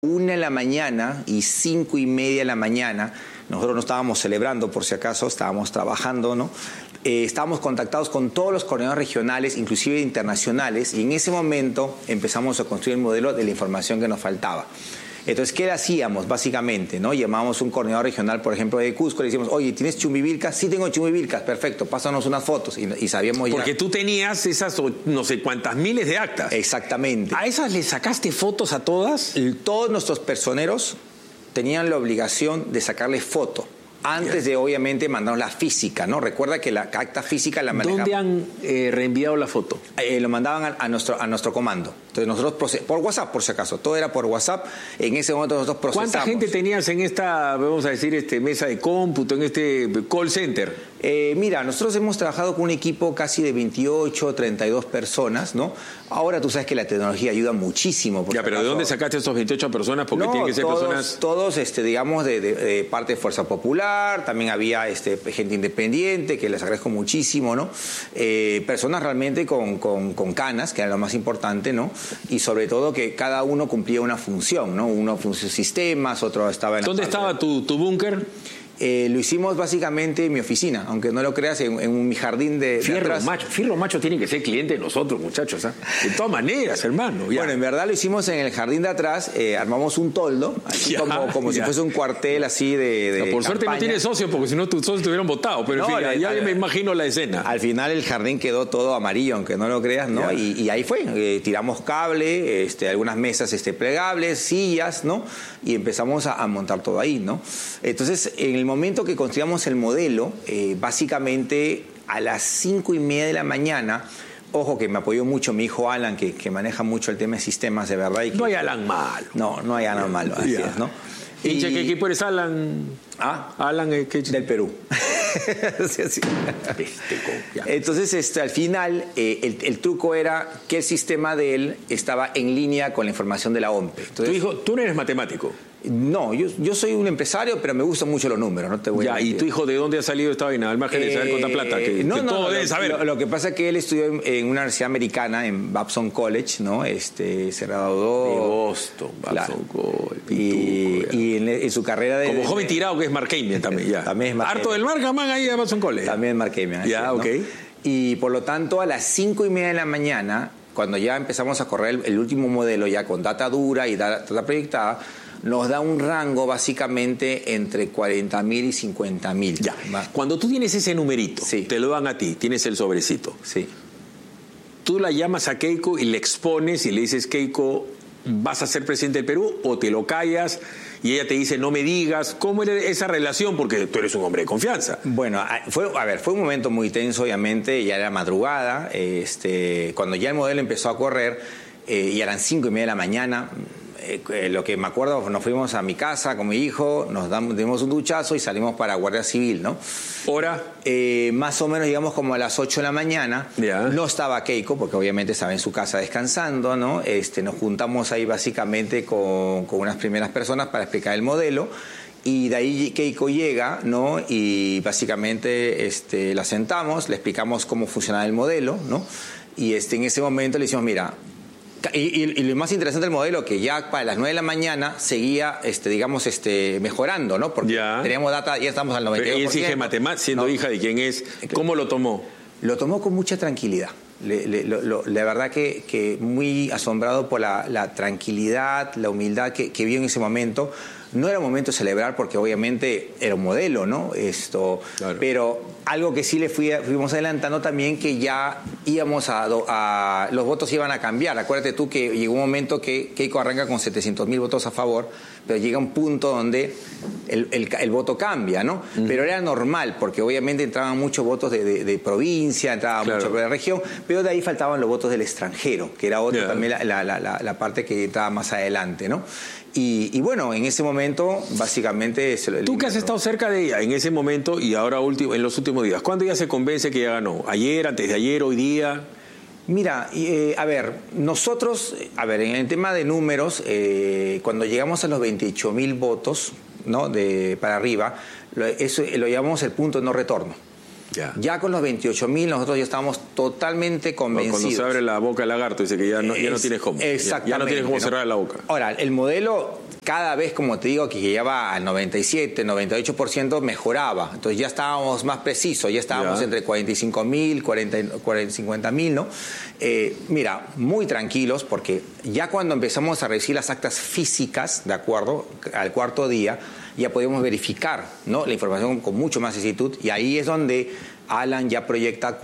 1 de la mañana y 5:30 de la mañana, nosotros no estábamos celebrando por si acaso, estábamos trabajando, ¿no? Estábamos contactados con todos los coordinadores regionales, inclusive internacionales, y en ese momento empezamos a construir el modelo de la información que nos faltaba. Entonces, ¿qué hacíamos básicamente? ¿No? Llamábamos a un coordinador regional, por ejemplo, de Cusco, le decíamos, oye, ¿tienes chumbivilcas? Sí, tengo chumbivilcas, perfecto, pásanos unas fotos. Y sabíamos ya. Porque tú tenías esas no sé cuántas miles de actas. Exactamente. ¿A esas le sacaste fotos a todas? Todos nuestros personeros tenían la obligación de sacarle foto antes de, obviamente, mandarnos la física, ¿no? Recuerda que la acta física la manejamos. ¿Dónde han reenviado la foto? Lo mandaban a nuestro comando. Entonces nosotros, por WhatsApp, por si acaso, todo era por WhatsApp. En ese momento nosotros procesamos. ¿Cuánta gente tenías en esta, vamos a decir, mesa de cómputo, en este call center? Mira, nosotros hemos trabajado con un equipo casi de 28, 32 personas, ¿no? Ahora tú sabes que la tecnología ayuda muchísimo. Ya, pero ¿de dónde sacaste esas 28 personas? Porque tienen que ser personas... Todos, digamos, de parte de Fuerza Popular, también había gente independiente, que les agradezco muchísimo, ¿no? Personas realmente con canas, que era lo más importante, ¿no? Y sobre todo que cada uno cumplía una función, ¿no? Uno función sistemas, otro estaba en... ¿Dónde estaba tu búnker? Lo hicimos básicamente en mi oficina, aunque no lo creas, en mi jardín de atrás. Fierro Macho tiene que ser cliente de nosotros, muchachos, ¿eh? De todas maneras, hermano. Ya. Bueno, en verdad lo hicimos en el jardín de atrás, armamos un toldo, así como si fuese un cuartel así de por suerte no tiene socios, porque si no tus socios te hubieran votado, pero no, en fin, ya me imagino la escena. Al final el jardín quedó todo amarillo, aunque no lo creas, ¿no? Y ahí fue, tiramos cable, algunas mesas plegables, sillas, ¿no? Y empezamos a montar todo ahí, ¿no? Entonces, en el momento que construíamos el modelo, básicamente a las 5:30 de la mañana, ojo que me apoyó mucho mi hijo Alan, que maneja mucho el tema de sistemas, de verdad. Y que, no hay Alan malo. No hay Alan malo, así es, ¿no? ¿Qué equipo eres, Alan? Alan, ¿qué? Del Perú. Sí. Entonces, al final, el truco era que el sistema de él estaba en línea con la información de la OMPE. Entonces, ¿Tú no eres matemático? No, yo soy un empresario, pero me gustan mucho los números, no te voy a mentir. ¿Y tu hijo de dónde ha salido esta vaina? Al margen de saber cuánta plata, todo debe saber. Lo que pasa es que él estudió en una universidad americana, en Babson College, ¿no? Se graduó... De Boston, Babson College. Y en su carrera de... Como joven tirado que es Marquemian también, ya. También es Marquemian. Harto del Marcaman ahí a Babson College. También es Marquemian. Ya, ¿no? ok. Y por lo tanto, a las 5:30 de la mañana, cuando ya empezamos a correr el último modelo, ya con data dura y data proyectada, nos da un rango básicamente entre 40.000 y 50.000. Ya. Cuando tú tienes ese numerito, sí, te lo dan a ti, tienes el sobrecito. Sí. Tú la llamas a Keiko y le expones y le dices, Keiko, ¿vas a ser presidente del Perú? ¿O te lo callas? Y ella te dice, no me digas. ¿Cómo era esa relación? Porque tú eres un hombre de confianza. Bueno, fue un momento muy tenso, obviamente. Ya era madrugada. Cuando ya el modelo empezó a correr, y eran 5:30 de la mañana... lo que me acuerdo, nos fuimos a mi casa con mi hijo, dimos un duchazo y salimos para Guardia Civil, ¿no? ¿Hora? Más o menos, digamos, como a las 8 de la mañana. No estaba Keiko, porque obviamente estaba en su casa descansando, ¿no? Nos juntamos ahí básicamente con unas primeras personas para explicar el modelo. Y de ahí Keiko llega, ¿no? Y básicamente la sentamos, le explicamos cómo funcionaba el modelo, ¿no? Y en ese momento le decimos, mira... Y lo más interesante del modelo, que ya para las 9 de la mañana seguía, digamos, mejorando, ¿no? Porque teníamos data, ya estamos al 92%. Pero ella es hija de matemáticas, siendo hija de quién es, ¿cómo lo tomó? Lo tomó con mucha tranquilidad. La verdad que muy asombrado por la tranquilidad, la humildad que vio en ese momento. No era un momento de celebrar porque obviamente era un modelo, ¿no? Claro. Pero algo que sí le fuimos adelantando también, que ya íbamos los votos iban a cambiar. Acuérdate tú que llegó un momento que Keiko arranca con 700.000 votos a favor, pero llega un punto donde el voto cambia, ¿no? Pero era normal, porque obviamente entraban muchos votos de provincia, entraba mucho de la región, pero de ahí faltaban los votos del extranjero, que era otra también la parte que entraba más adelante, ¿no? Y bueno, en ese momento, básicamente... Tú que has estado cerca de ella en ese momento y ahora en los últimos días, ¿cuándo ella se convence que ya ganó? ¿Ayer, antes de ayer, hoy día? Mira, a ver, nosotros, en el tema de números, cuando llegamos a los 28.000 votos, ¿no? Para arriba, eso lo llamamos el punto de no retorno. Ya con los 28.000 nosotros ya estábamos totalmente convencidos. Cuando se abre la boca el lagarto, dice que ya no tienes cómo. Exactamente. Ya no tienes cómo cerrar la boca. Ahora, el modelo cada vez, como te digo, que llegaba al 97, 98%, mejoraba. Entonces ya estábamos más precisos, ya estábamos entre 45.000, 50.000, ¿no? Mira, muy tranquilos, porque ya cuando empezamos a recibir las actas físicas, de acuerdo, al cuarto día, ya podemos verificar, ¿no?, la información con mucho más exactitud, y ahí es donde Alan ya proyecta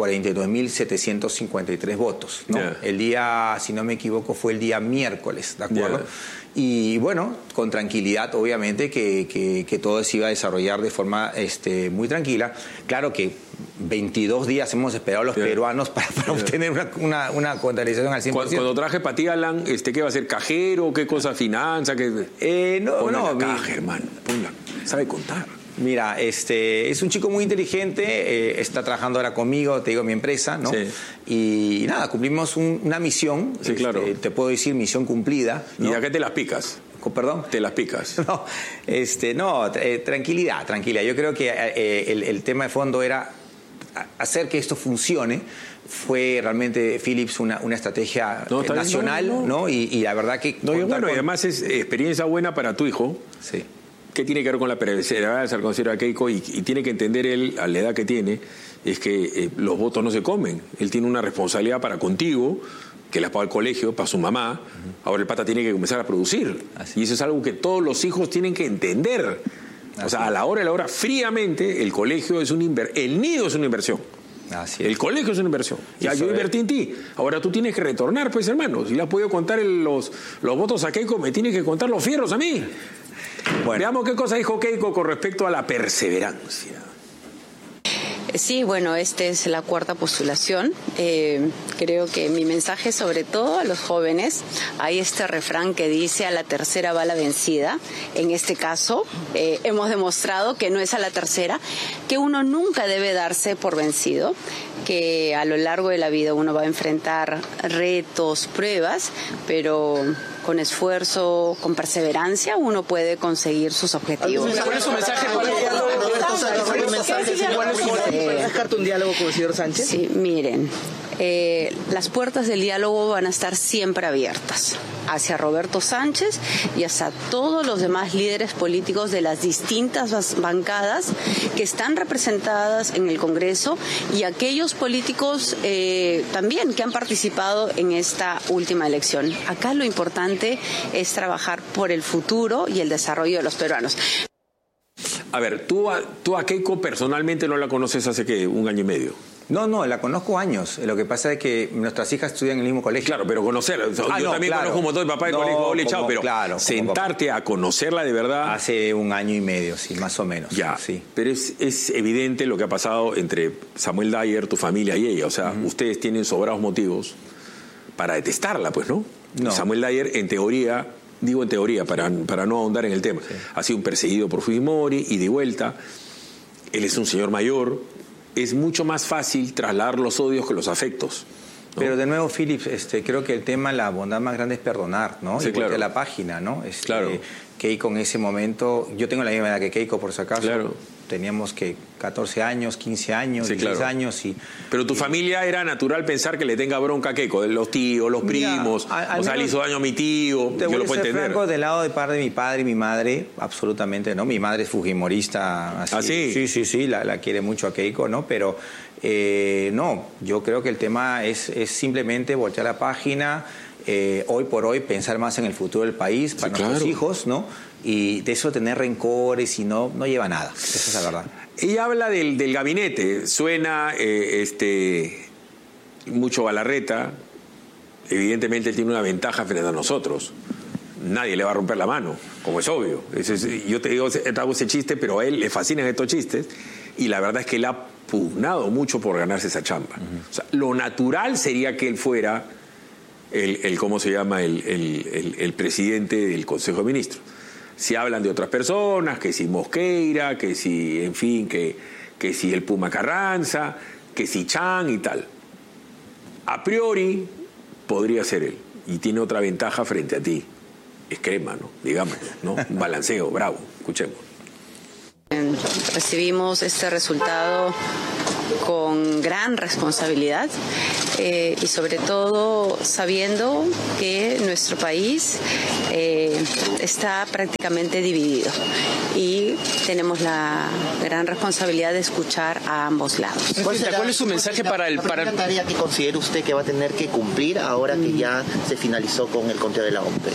42.753 votos, ¿no? El día, si no me equivoco, fue el día miércoles, ¿de acuerdo? Y bueno, con tranquilidad, obviamente, que todo se iba a desarrollar de forma muy tranquila. Claro que 22 días hemos esperado los peruanos para obtener una contabilización al 100%. Cuando traje para ti, Alan, ¿qué va a ser? ¿Cajero? ¿Qué cosa? ¿Finanza? No, caja, hermano. Ponla. Sabe contar. Mira, es un chico muy inteligente, está trabajando ahora conmigo, te digo, mi empresa, ¿no? Sí. Y nada, cumplimos una misión. Sí, claro. Te puedo decir misión cumplida, ¿no? ¿Y a qué te las picas? ¿Perdón? Te las picas. No, tranquilidad. Yo creo que el tema de fondo era hacer que esto funcione. Fue realmente, Philips, una estrategia nacional, ¿no? Y la verdad que... y además es experiencia buena para tu hijo. Sí. ¿Qué tiene que ver con la perseverancia, al consejo a Keiko? Y tiene que entender él, a la edad que tiene, es que los votos no se comen. Él tiene una responsabilidad para contigo, que la paga el colegio, para su mamá. Ahora el pata tiene que comenzar a producir. Y eso es algo que todos los hijos tienen que entender. O sea, a la hora, fríamente, el colegio es el nido es una inversión. Así es. El colegio es una inversión. Ya yo invertí en ti. Ahora tú tienes que retornar, pues, hermano. Si le has podido contar los votos a Keiko, me tienes que contar los fierros a mí. Bueno. Veamos qué cosa dijo Keiko con respecto a la perseverancia. Sí, bueno, esta es la cuarta postulación. Creo que mi mensaje, sobre todo a los jóvenes, hay este refrán que dice: a la tercera va la vencida. En este caso, hemos demostrado que no es a la tercera, que uno nunca debe darse por vencido, que a lo largo de la vida uno va a enfrentar retos, pruebas, pero con esfuerzo, con perseverancia, uno puede conseguir sus objetivos. ¿Cuál es su mensaje? ¿Puedes dejarte un diálogo con el señor Sánchez? Sí, miren, las puertas del diálogo van a estar siempre abiertas hacia Roberto Sánchez y hacia todos los demás líderes políticos de las distintas bancadas que están representadas en el Congreso, y aquellos políticos también que han participado en esta última elección. Acá lo importante es trabajar por el futuro y el desarrollo de los peruanos. A ver, tú a Keiko personalmente no la conoces hace, ¿qué?, un año y medio. No, la conozco años. Lo que pasa es que nuestras hijas estudian en el mismo colegio. Claro, pero conocerla. Yo también conozco un montón de papás de colegio, sentarte a conocerla de verdad. Hace un año y medio, sí, más o menos. Ya, sí. Pero es evidente lo que ha pasado entre Samuel Dyer, tu familia y ella. O sea, ustedes tienen sobrados motivos para detestarla, pues, ¿no? Samuel Dyer, en teoría, digo en teoría para no ahondar en el tema, ha sido un perseguido por Fujimori y de vuelta. Él es un señor mayor. Es mucho más fácil trasladar los odios que los afectos, ¿no? Pero de nuevo, Philips, creo que el tema, la bondad más grande es perdonar, ¿no? Sí, y claro. la página, ¿no? Claro. Keiko en ese momento, yo tengo la misma edad que Keiko, por si acaso. Claro. Teníamos que 14 años, 15 años, 16 años. Pero tu familia era natural pensar que le tenga bronca a Keiko, de los tíos, los primos, o sea, le hizo daño a mi tío, yo lo puedo entender. Franco, del lado de parte de mi padre y mi madre, absolutamente no. Mi madre es fujimorista. Así. ¿Ah, sí? Sí, la quiere mucho a Keiko, ¿no? Pero no, yo creo que el tema es simplemente voltear la página, hoy por hoy pensar más en el futuro del país, para nuestros hijos, ¿no? Y de eso tener rencores y no lleva a nada. Esa es la verdad. Ella habla del gabinete, suena mucho Galarreta. Evidentemente él tiene una ventaja frente a nosotros. Nadie le va a romper la mano, como es obvio. Yo te digo, hago ese chiste, pero a él le fascinan estos chistes, y la verdad es que él ha pugnado mucho por ganarse esa chamba. O sea, lo natural sería que él fuera ¿cómo se llama? El presidente del Consejo de Ministros. Si hablan de otras personas, que si Mosqueira, que si, en fin, que si el Puma Carranza, que si Chan y tal. A priori podría ser él, y tiene otra ventaja frente a ti. Es crema, ¿no? Digamos, ¿no? Un balanceo, bravo. Escuchemos. Recibimos este resultado con gran responsabilidad y sobre todo sabiendo que nuestro país está prácticamente dividido y tenemos la gran responsabilidad de escuchar a ambos lados. ¿Cuál es su mensaje para la tarea que considera usted que va a tener que cumplir ahora que ya se finalizó con el conteo de la OMP?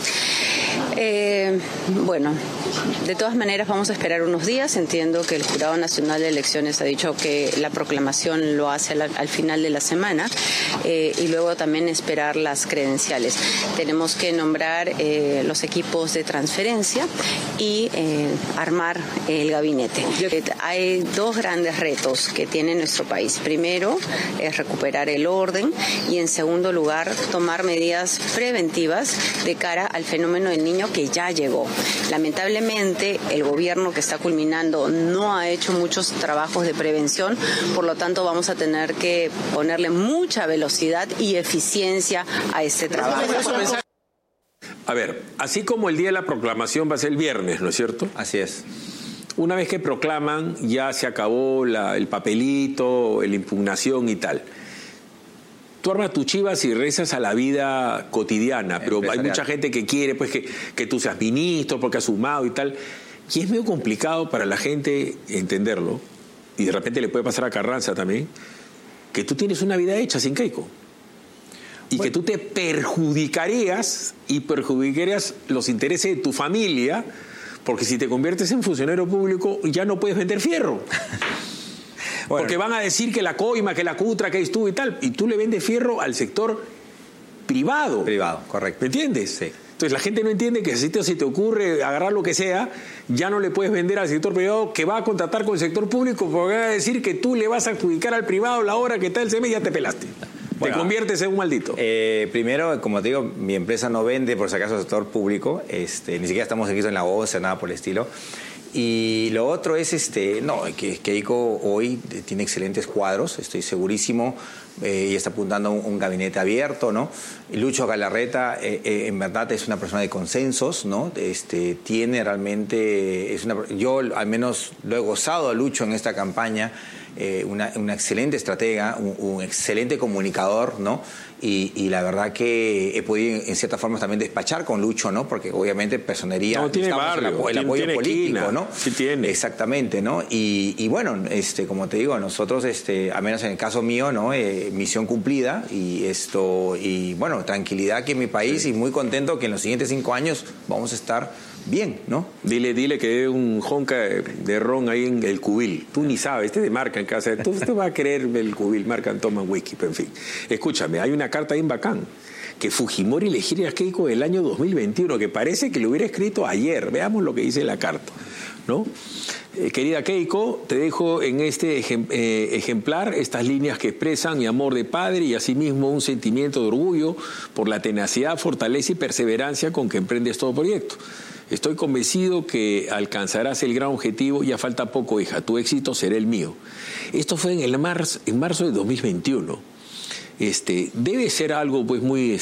Bueno, de todas maneras vamos a esperar unos días. Entiendo que el Jurado Nacional de Elecciones ha dicho que la proclamación lo hace al final de la semana y luego también esperar las credenciales. Tenemos que nombrar los equipos de transferencia y armar el gabinete. Hay dos grandes retos que tiene nuestro país. Primero es recuperar el orden y en segundo lugar tomar medidas preventivas de cara al fenómeno del Niño que ya llegó. Lamentablemente el gobierno que está culminando no ha hecho muchos trabajos de prevención, por lo tanto vamos a tener que ponerle mucha velocidad y eficiencia a este trabajo. A ver, así como el día de la proclamación va a ser el viernes, ¿no es cierto? Así es. Una vez que proclaman, ya se acabó el papelito, la impugnación y tal. Tú armas tus chivas y rezas a la vida cotidiana, pero hay mucha gente que quiere pues que tú seas ministro porque has sumado y tal. Y es medio complicado para la gente entenderlo, y de repente le puede pasar a Carranza también, que tú tienes una vida hecha sin Keiko. Y que tú te perjudicarías los intereses de tu familia, porque si te conviertes en funcionario público ya no puedes vender fierro. Bueno, porque van a decir que la coima, que la cutra, que es tú y tal, y tú le vendes fierro al sector privado. Privado, correcto. ¿Me entiendes? Sí. Entonces la gente no entiende que si te ocurre agarrar lo que sea, ya no le puedes vender al sector privado que va a contratar con el sector público, porque va a decir que tú le vas a adjudicar al privado la hora que está el CM y ya te pelaste. Bueno, te conviertes en un maldito. Primero, como te digo, mi empresa no vende, por si acaso, al sector público. Ni siquiera estamos aquí en la OCE, nada por el estilo. Y lo otro es, que Keiko hoy tiene excelentes cuadros, estoy segurísimo, y está apuntando a un gabinete abierto, ¿no? Lucho Galarreta, en verdad, es una persona de consensos, ¿no? Tiene realmente, yo al menos lo he gozado a Lucho en esta campaña, una excelente estratega, un excelente comunicador, ¿no? Y la verdad que he podido en cierta forma también despachar con Lucho, ¿no? Porque obviamente personería, no tiene barrio, el apoyo tiene político, esquina, ¿no? Sí tiene. Exactamente, ¿no? Y bueno, como te digo, nosotros, al menos en el caso mío, ¿no? Misión cumplida y bueno, tranquilidad aquí en mi país, sí. Y muy contento que en los siguientes 5 años vamos a estar bien, ¿no? Dile que dé un jonca de ron ahí en el cubil. Tú ni sabes, te marca en casa. Tú te vas a creer el cubil, marcan, toman whisky, pero en fin. Escúchame, hay una carta bien bacán, que Fujimori le gira a Keiko del año 2021, que parece que lo hubiera escrito ayer. Veamos lo que dice la carta, ¿no? Querida Keiko, te dejo en este ejemplar estas líneas que expresan mi amor de padre y asimismo un sentimiento de orgullo por la tenacidad, fortaleza y perseverancia con que emprendes todo proyecto. Estoy convencido que alcanzarás el gran objetivo. Ya falta poco, hija. Tu éxito será el mío. Esto fue en marzo de 2021. Debe ser algo pues muy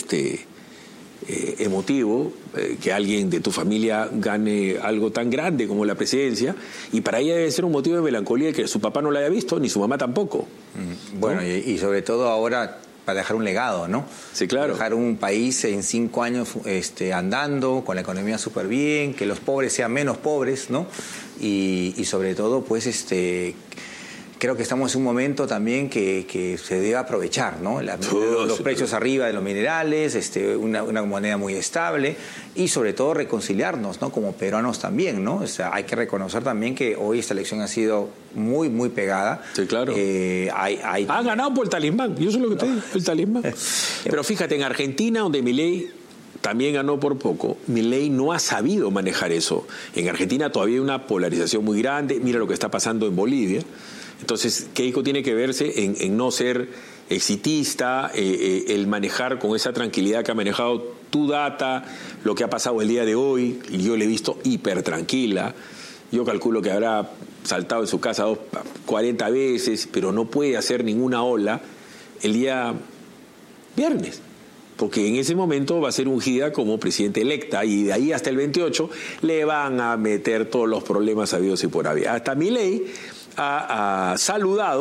emotivo que alguien de tu familia gane algo tan grande como la presidencia, y para ella debe ser un motivo de melancolía que su papá no la haya visto, ni su mamá tampoco. Bueno, ¿no? y sobre todo ahora para dejar un legado, ¿no? Sí, claro. Dejar un país en 5 años andando, con la economía súper bien, que los pobres sean menos pobres, ¿no? Y sobre todo, pues, creo que estamos en un momento también que se debe aprovechar, ¿no? Los precios arriba de los minerales, una moneda muy estable y sobre todo reconciliarnos, ¿no? Como peruanos también, ¿no? O sea, hay que reconocer también que hoy esta elección ha sido muy, muy pegada. Sí, claro. Ha ganado por el talismán, yo sé lo que te digo, el talismán. Pero fíjate, en Argentina, donde Milei también ganó por poco, Milei no ha sabido manejar eso. En Argentina todavía hay una polarización muy grande. Mira lo que está pasando en Bolivia. Entonces, Keiko tiene que verse en no ser exitista, el manejar con esa tranquilidad que ha manejado tu data, lo que ha pasado el día de hoy. Yo le he visto hiper tranquila. Yo calculo que habrá saltado en su casa 40 veces, pero no puede hacer ninguna ola el día viernes, porque en ese momento va a ser ungida como presidenta electa y de ahí hasta el 28 le van a meter todos los problemas habidos y por haber. Hasta Milei ha saludado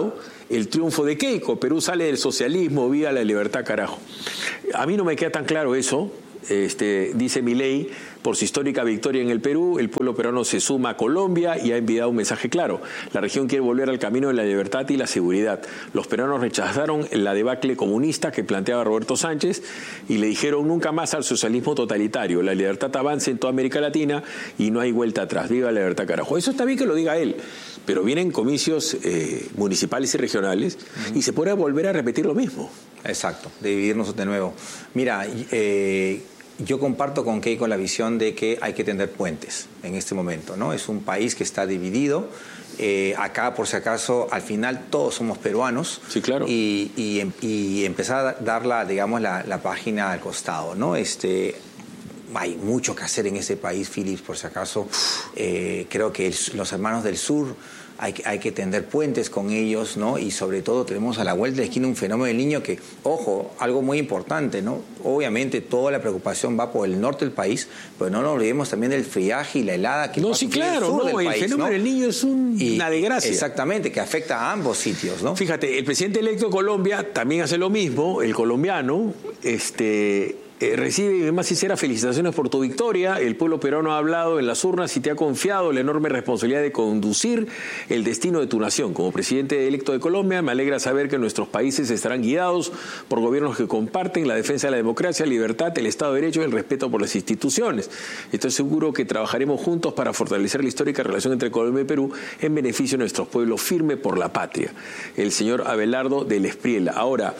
el triunfo de Keiko. Perú sale del socialismo, viva la libertad, carajo. A mí no me queda tan claro eso. Dice Milei, por su histórica victoria en el Perú, el pueblo peruano se suma a Colombia y ha enviado un mensaje claro. La región quiere volver al camino de la libertad y la seguridad. Los peruanos rechazaron la debacle comunista que planteaba Roberto Sánchez y le dijeron nunca más al socialismo totalitario. La libertad avanza en toda América Latina y no hay vuelta atrás. Viva la libertad, carajo. Eso está bien que lo diga él, pero vienen comicios municipales y regionales y se puede volver a repetir lo mismo. Exacto, de dividirnos de nuevo. Mira, yo comparto con Keiko la visión de que hay que tender puentes en este momento, ¿no? Es un país que está dividido. Acá, por si acaso, al final todos somos peruanos. Sí, claro. Y empezar a dar la página al costado, ¿no? Hay mucho que hacer en ese país, Philips, por si acaso. Creo que los hermanos del sur hay que tender puentes con ellos, ¿no? Y sobre todo tenemos a la vuelta de la esquina un fenómeno del niño que, ojo, algo muy importante, ¿no? Obviamente toda la preocupación va por el norte del país, pero no nos olvidemos también del friaje y la helada que pasa en el sur del país, el fenómeno del niño es una desgracia. Exactamente, que afecta a ambos sitios, ¿no? Fíjate, el presidente electo de Colombia también hace lo mismo, el colombiano, recibe más sinceras felicitaciones por tu victoria. El pueblo peruano ha hablado en las urnas y te ha confiado la enorme responsabilidad de conducir el destino de tu nación. Como presidente electo de Colombia, me alegra saber que nuestros países estarán guiados por gobiernos que comparten la defensa de la democracia, la libertad, el Estado de Derecho y el respeto por las instituciones. Estoy seguro que trabajaremos juntos para fortalecer la histórica relación entre Colombia y Perú en beneficio de nuestros pueblos, firme por la patria. El señor Abelardo del Espriela. Ahora,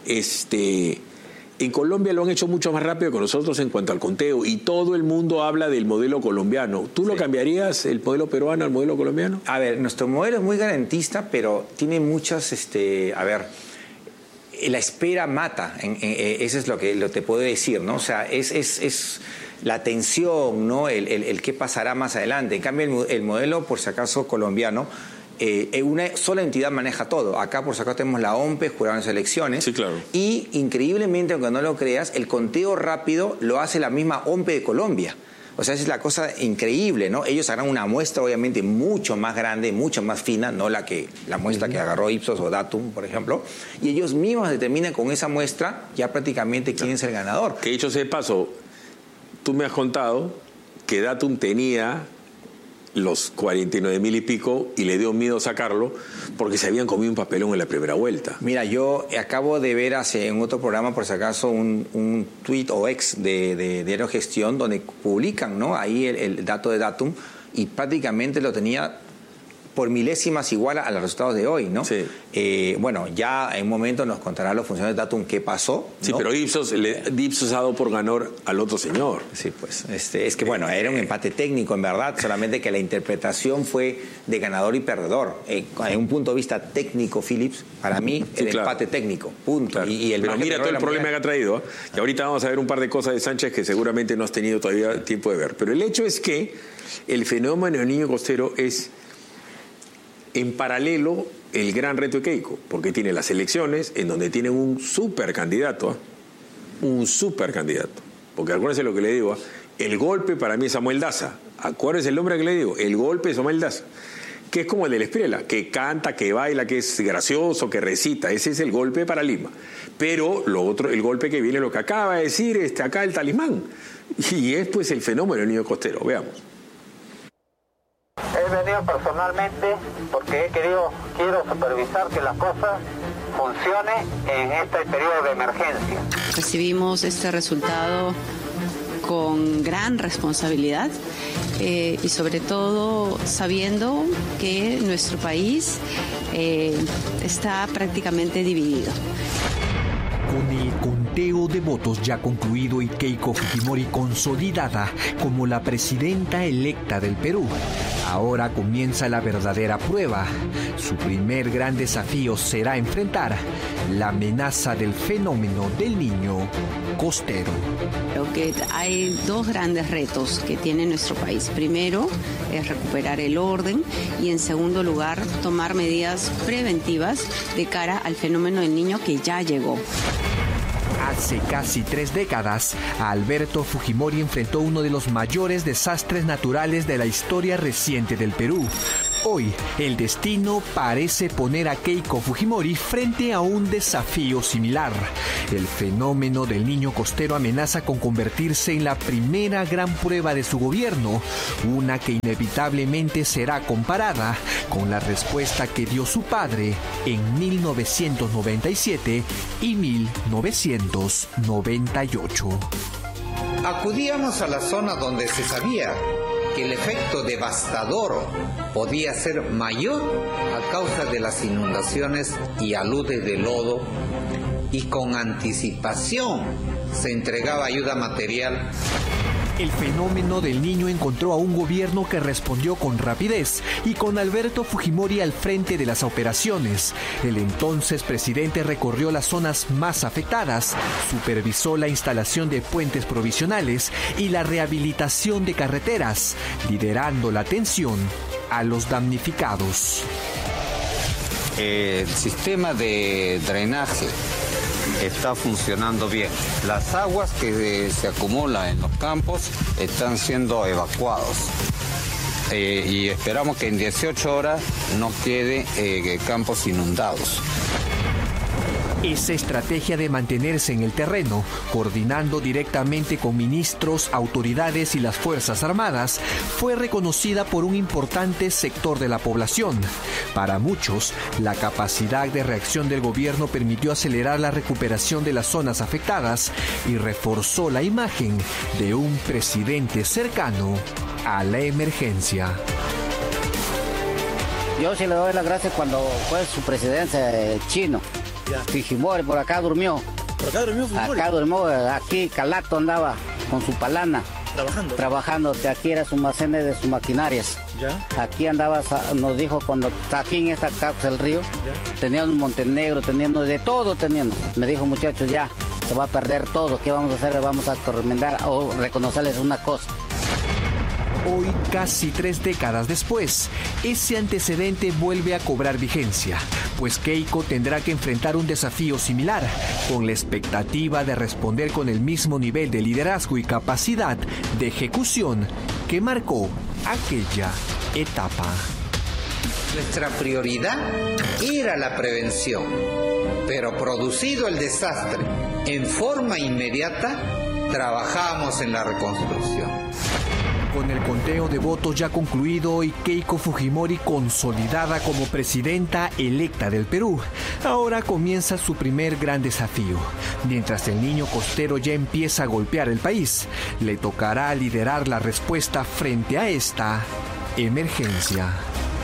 en Colombia lo han hecho mucho más rápido que nosotros en cuanto al conteo y todo el mundo habla del modelo colombiano. ¿Tú lo cambiarías, el modelo peruano al modelo colombiano? A ver, nuestro modelo es muy garantista, pero tiene muchas, la espera mata, eso es lo que te puedo decir, ¿no? O sea, es la tensión, ¿no? El qué pasará más adelante. En cambio, el modelo, por si acaso, colombiano, una sola entidad maneja todo. Acá, por si acaso, tenemos la OMPE, juraron las elecciones. Sí, claro. Y, increíblemente, aunque no lo creas, el conteo rápido lo hace la misma OMPE de Colombia. O sea, esa es la cosa increíble, ¿no? Ellos harán una muestra, obviamente, mucho más grande, mucho más fina, no la muestra que agarró Ipsos o Datum, por ejemplo. Y ellos mismos determinan con esa muestra ya prácticamente quién es el ganador. Que dicho sea de paso, tú me has contado que Datum tenía los 49,000 y pico y le dio miedo sacarlo porque se habían comido un papelón en la primera vuelta. Mira, yo acabo de ver en otro programa, por si acaso, un tuit o ex de Diario Gestión donde publican, ¿no? Ahí el dato de Datum y prácticamente lo tenía por milésimas igual a los resultados de hoy, ¿no? Sí. Bueno, ya en un momento nos contará los funcionarios de Datum qué pasó, ¿no? Sí, pero Ipsos ha dado por ganador al otro señor. Sí, pues, es que bueno, era un empate técnico, en verdad, solamente que la interpretación fue de ganador y perdedor. En un punto de vista técnico, Philips, para mí, sí, claro. Empate técnico, punto. Claro. Y pero mira todo el problema que ha traído, ¿eh? Y ahorita vamos a ver un par de cosas de Sánchez que seguramente no has tenido todavía tiempo de ver. Pero el hecho es que el fenómeno del niño costero es en paralelo el gran reto de Keiko, porque tiene las elecciones en donde tiene un supercandidato, porque acuérdense lo que le digo, el golpe para mí es Samuel Daza, acuérdense el nombre que le digo, el golpe es Samuel Daza, que es como el del Espriela, que canta, que baila, que es gracioso, que recita, ese es el golpe para Lima, pero lo otro, el golpe que viene, lo que acaba de decir acá el talismán, y es pues el fenómeno del niño costero, veamos. He venido personalmente porque quiero supervisar que las cosas funcionen en este periodo de emergencia. Recibimos este resultado con gran responsabilidad y sobre todo sabiendo que nuestro país está prácticamente dividido. Con el conteo de votos ya concluido y Keiko Fujimori consolidada como la presidenta electa del Perú, ahora comienza la verdadera prueba. Su primer gran desafío será enfrentar la amenaza del fenómeno del niño costero. Creo que hay dos grandes retos que tiene nuestro país. Primero es recuperar el orden y en segundo lugar tomar medidas preventivas de cara al fenómeno del niño que ya llegó. Hace casi 3 décadas, Alberto Fujimori enfrentó uno de los mayores desastres naturales de la historia reciente del Perú. Hoy, el destino parece poner a Keiko Fujimori frente a un desafío similar. El fenómeno del niño costero amenaza con convertirse en la primera gran prueba de su gobierno, una que inevitablemente será comparada con la respuesta que dio su padre en 1997 y 1998. Acudíamos a la zona donde se sabía que el efecto devastador podía ser mayor a causa de las inundaciones y aludes de lodo, y con anticipación se entregaba ayuda material. El fenómeno del niño encontró a un gobierno que respondió con rapidez y con Alberto Fujimori al frente de las operaciones. El entonces presidente recorrió las zonas más afectadas, supervisó la instalación de puentes provisionales y la rehabilitación de carreteras, liderando la atención a los damnificados. El sistema de drenaje está funcionando bien. Las aguas que se acumulan en los campos están siendo evacuados. Y esperamos que en 18 horas no queden campos inundados. Esa estrategia de mantenerse en el terreno, coordinando directamente con ministros, autoridades y las Fuerzas Armadas, fue reconocida por un importante sector de la población. Para muchos, la capacidad de reacción del gobierno permitió acelerar la recuperación de las zonas afectadas y reforzó la imagen de un presidente cercano a la emergencia. Yo sí le doy las gracias cuando fue su presidencia chino. Fujimori por acá durmió. ¿Por acá durmió Fujimori? Acá durmió, aquí Calato andaba con su palana. Trabajando, de aquí era su almacén de sus maquinarias. ¿Ya? Aquí andaba, nos dijo cuando está aquí en esta casa del río, teníamos Montenegro, teniendo de todo teniendo. Me dijo, muchachos, ya, se va a perder todo. ¿Qué vamos a hacer? Vamos a remendar o reconocerles una cosa. Hoy, casi 3 décadas después, ese antecedente vuelve a cobrar vigencia, pues Keiko tendrá que enfrentar un desafío similar, con la expectativa de responder con el mismo nivel de liderazgo y capacidad de ejecución que marcó aquella etapa. Nuestra prioridad era la prevención, pero producido el desastre, en forma inmediata, trabajamos en la reconstrucción. Con el conteo de votos ya concluido y Keiko Fujimori consolidada como presidenta electa del Perú, ahora comienza su primer gran desafío. Mientras el niño costero ya empieza a golpear el país, le tocará liderar la respuesta frente a esta emergencia.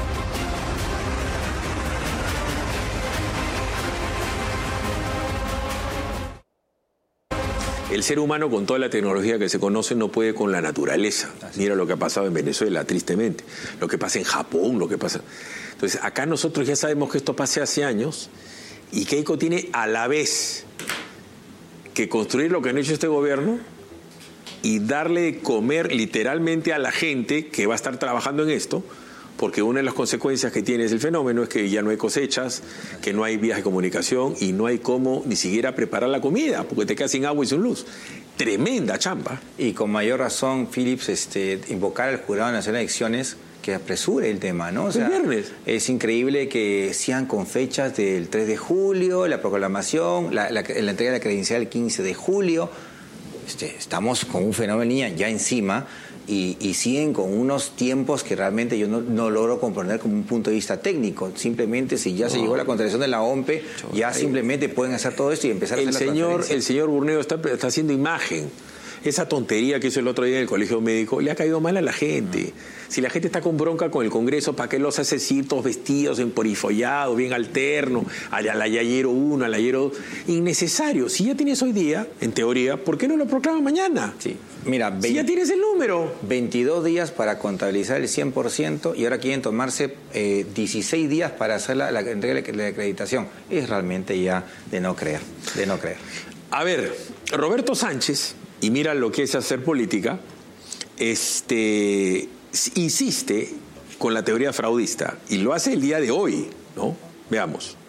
El ser humano, con toda la tecnología que se conoce, no puede con la naturaleza. Mira lo que ha pasado en Venezuela, tristemente. Lo que pasa en Japón, lo que pasa... Entonces, acá nosotros ya sabemos que esto pasó hace años y Keiko tiene a la vez que construir lo que han hecho este gobierno y darle de comer literalmente a la gente que va a estar trabajando en esto, porque una de las consecuencias que tiene el fenómeno es que ya no hay cosechas, que no hay vías de comunicación y no hay cómo ni siquiera preparar la comida, porque te quedas sin agua y sin luz. Tremenda chamba. Y con mayor razón, Philips, invocar al Jurado Nacional de Elecciones que apresure el tema, ¿no? O sea, el viernes. Es increíble que sean con fechas del 3 de julio, la proclamación, la entrega de la credencial el 15 de julio. Estamos con un fenómeno ya encima. Y siguen con unos tiempos que realmente yo no logro comprender como un punto de vista técnico. Simplemente si ya se llegó a la contratación de la OMPE, ya simplemente pueden hacer todo esto y empezar a hacer la transferencia. El señor Burneo está haciendo imagen. Esa tontería que hizo el otro día en el colegio médico le ha caído mal a la gente. Si la gente está con bronca con el Congreso, ¿para qué los hace ir todos vestidos, emporifollados, bien alternos, a la Yayero 1, a la Yayero 2? Innecesario. Si ya tienes hoy día, en teoría, ¿por qué no lo proclaman mañana? Sí. Mira, si ya tienes el número. 22 días para contabilizar el 100% y ahora quieren tomarse 16 días para hacer la entrega de la acreditación. Es realmente ya de no creer. A ver, Roberto Sánchez, y mira lo que es hacer política, insiste con la teoría fraudista y lo hace el día de hoy, ¿no? Veamos.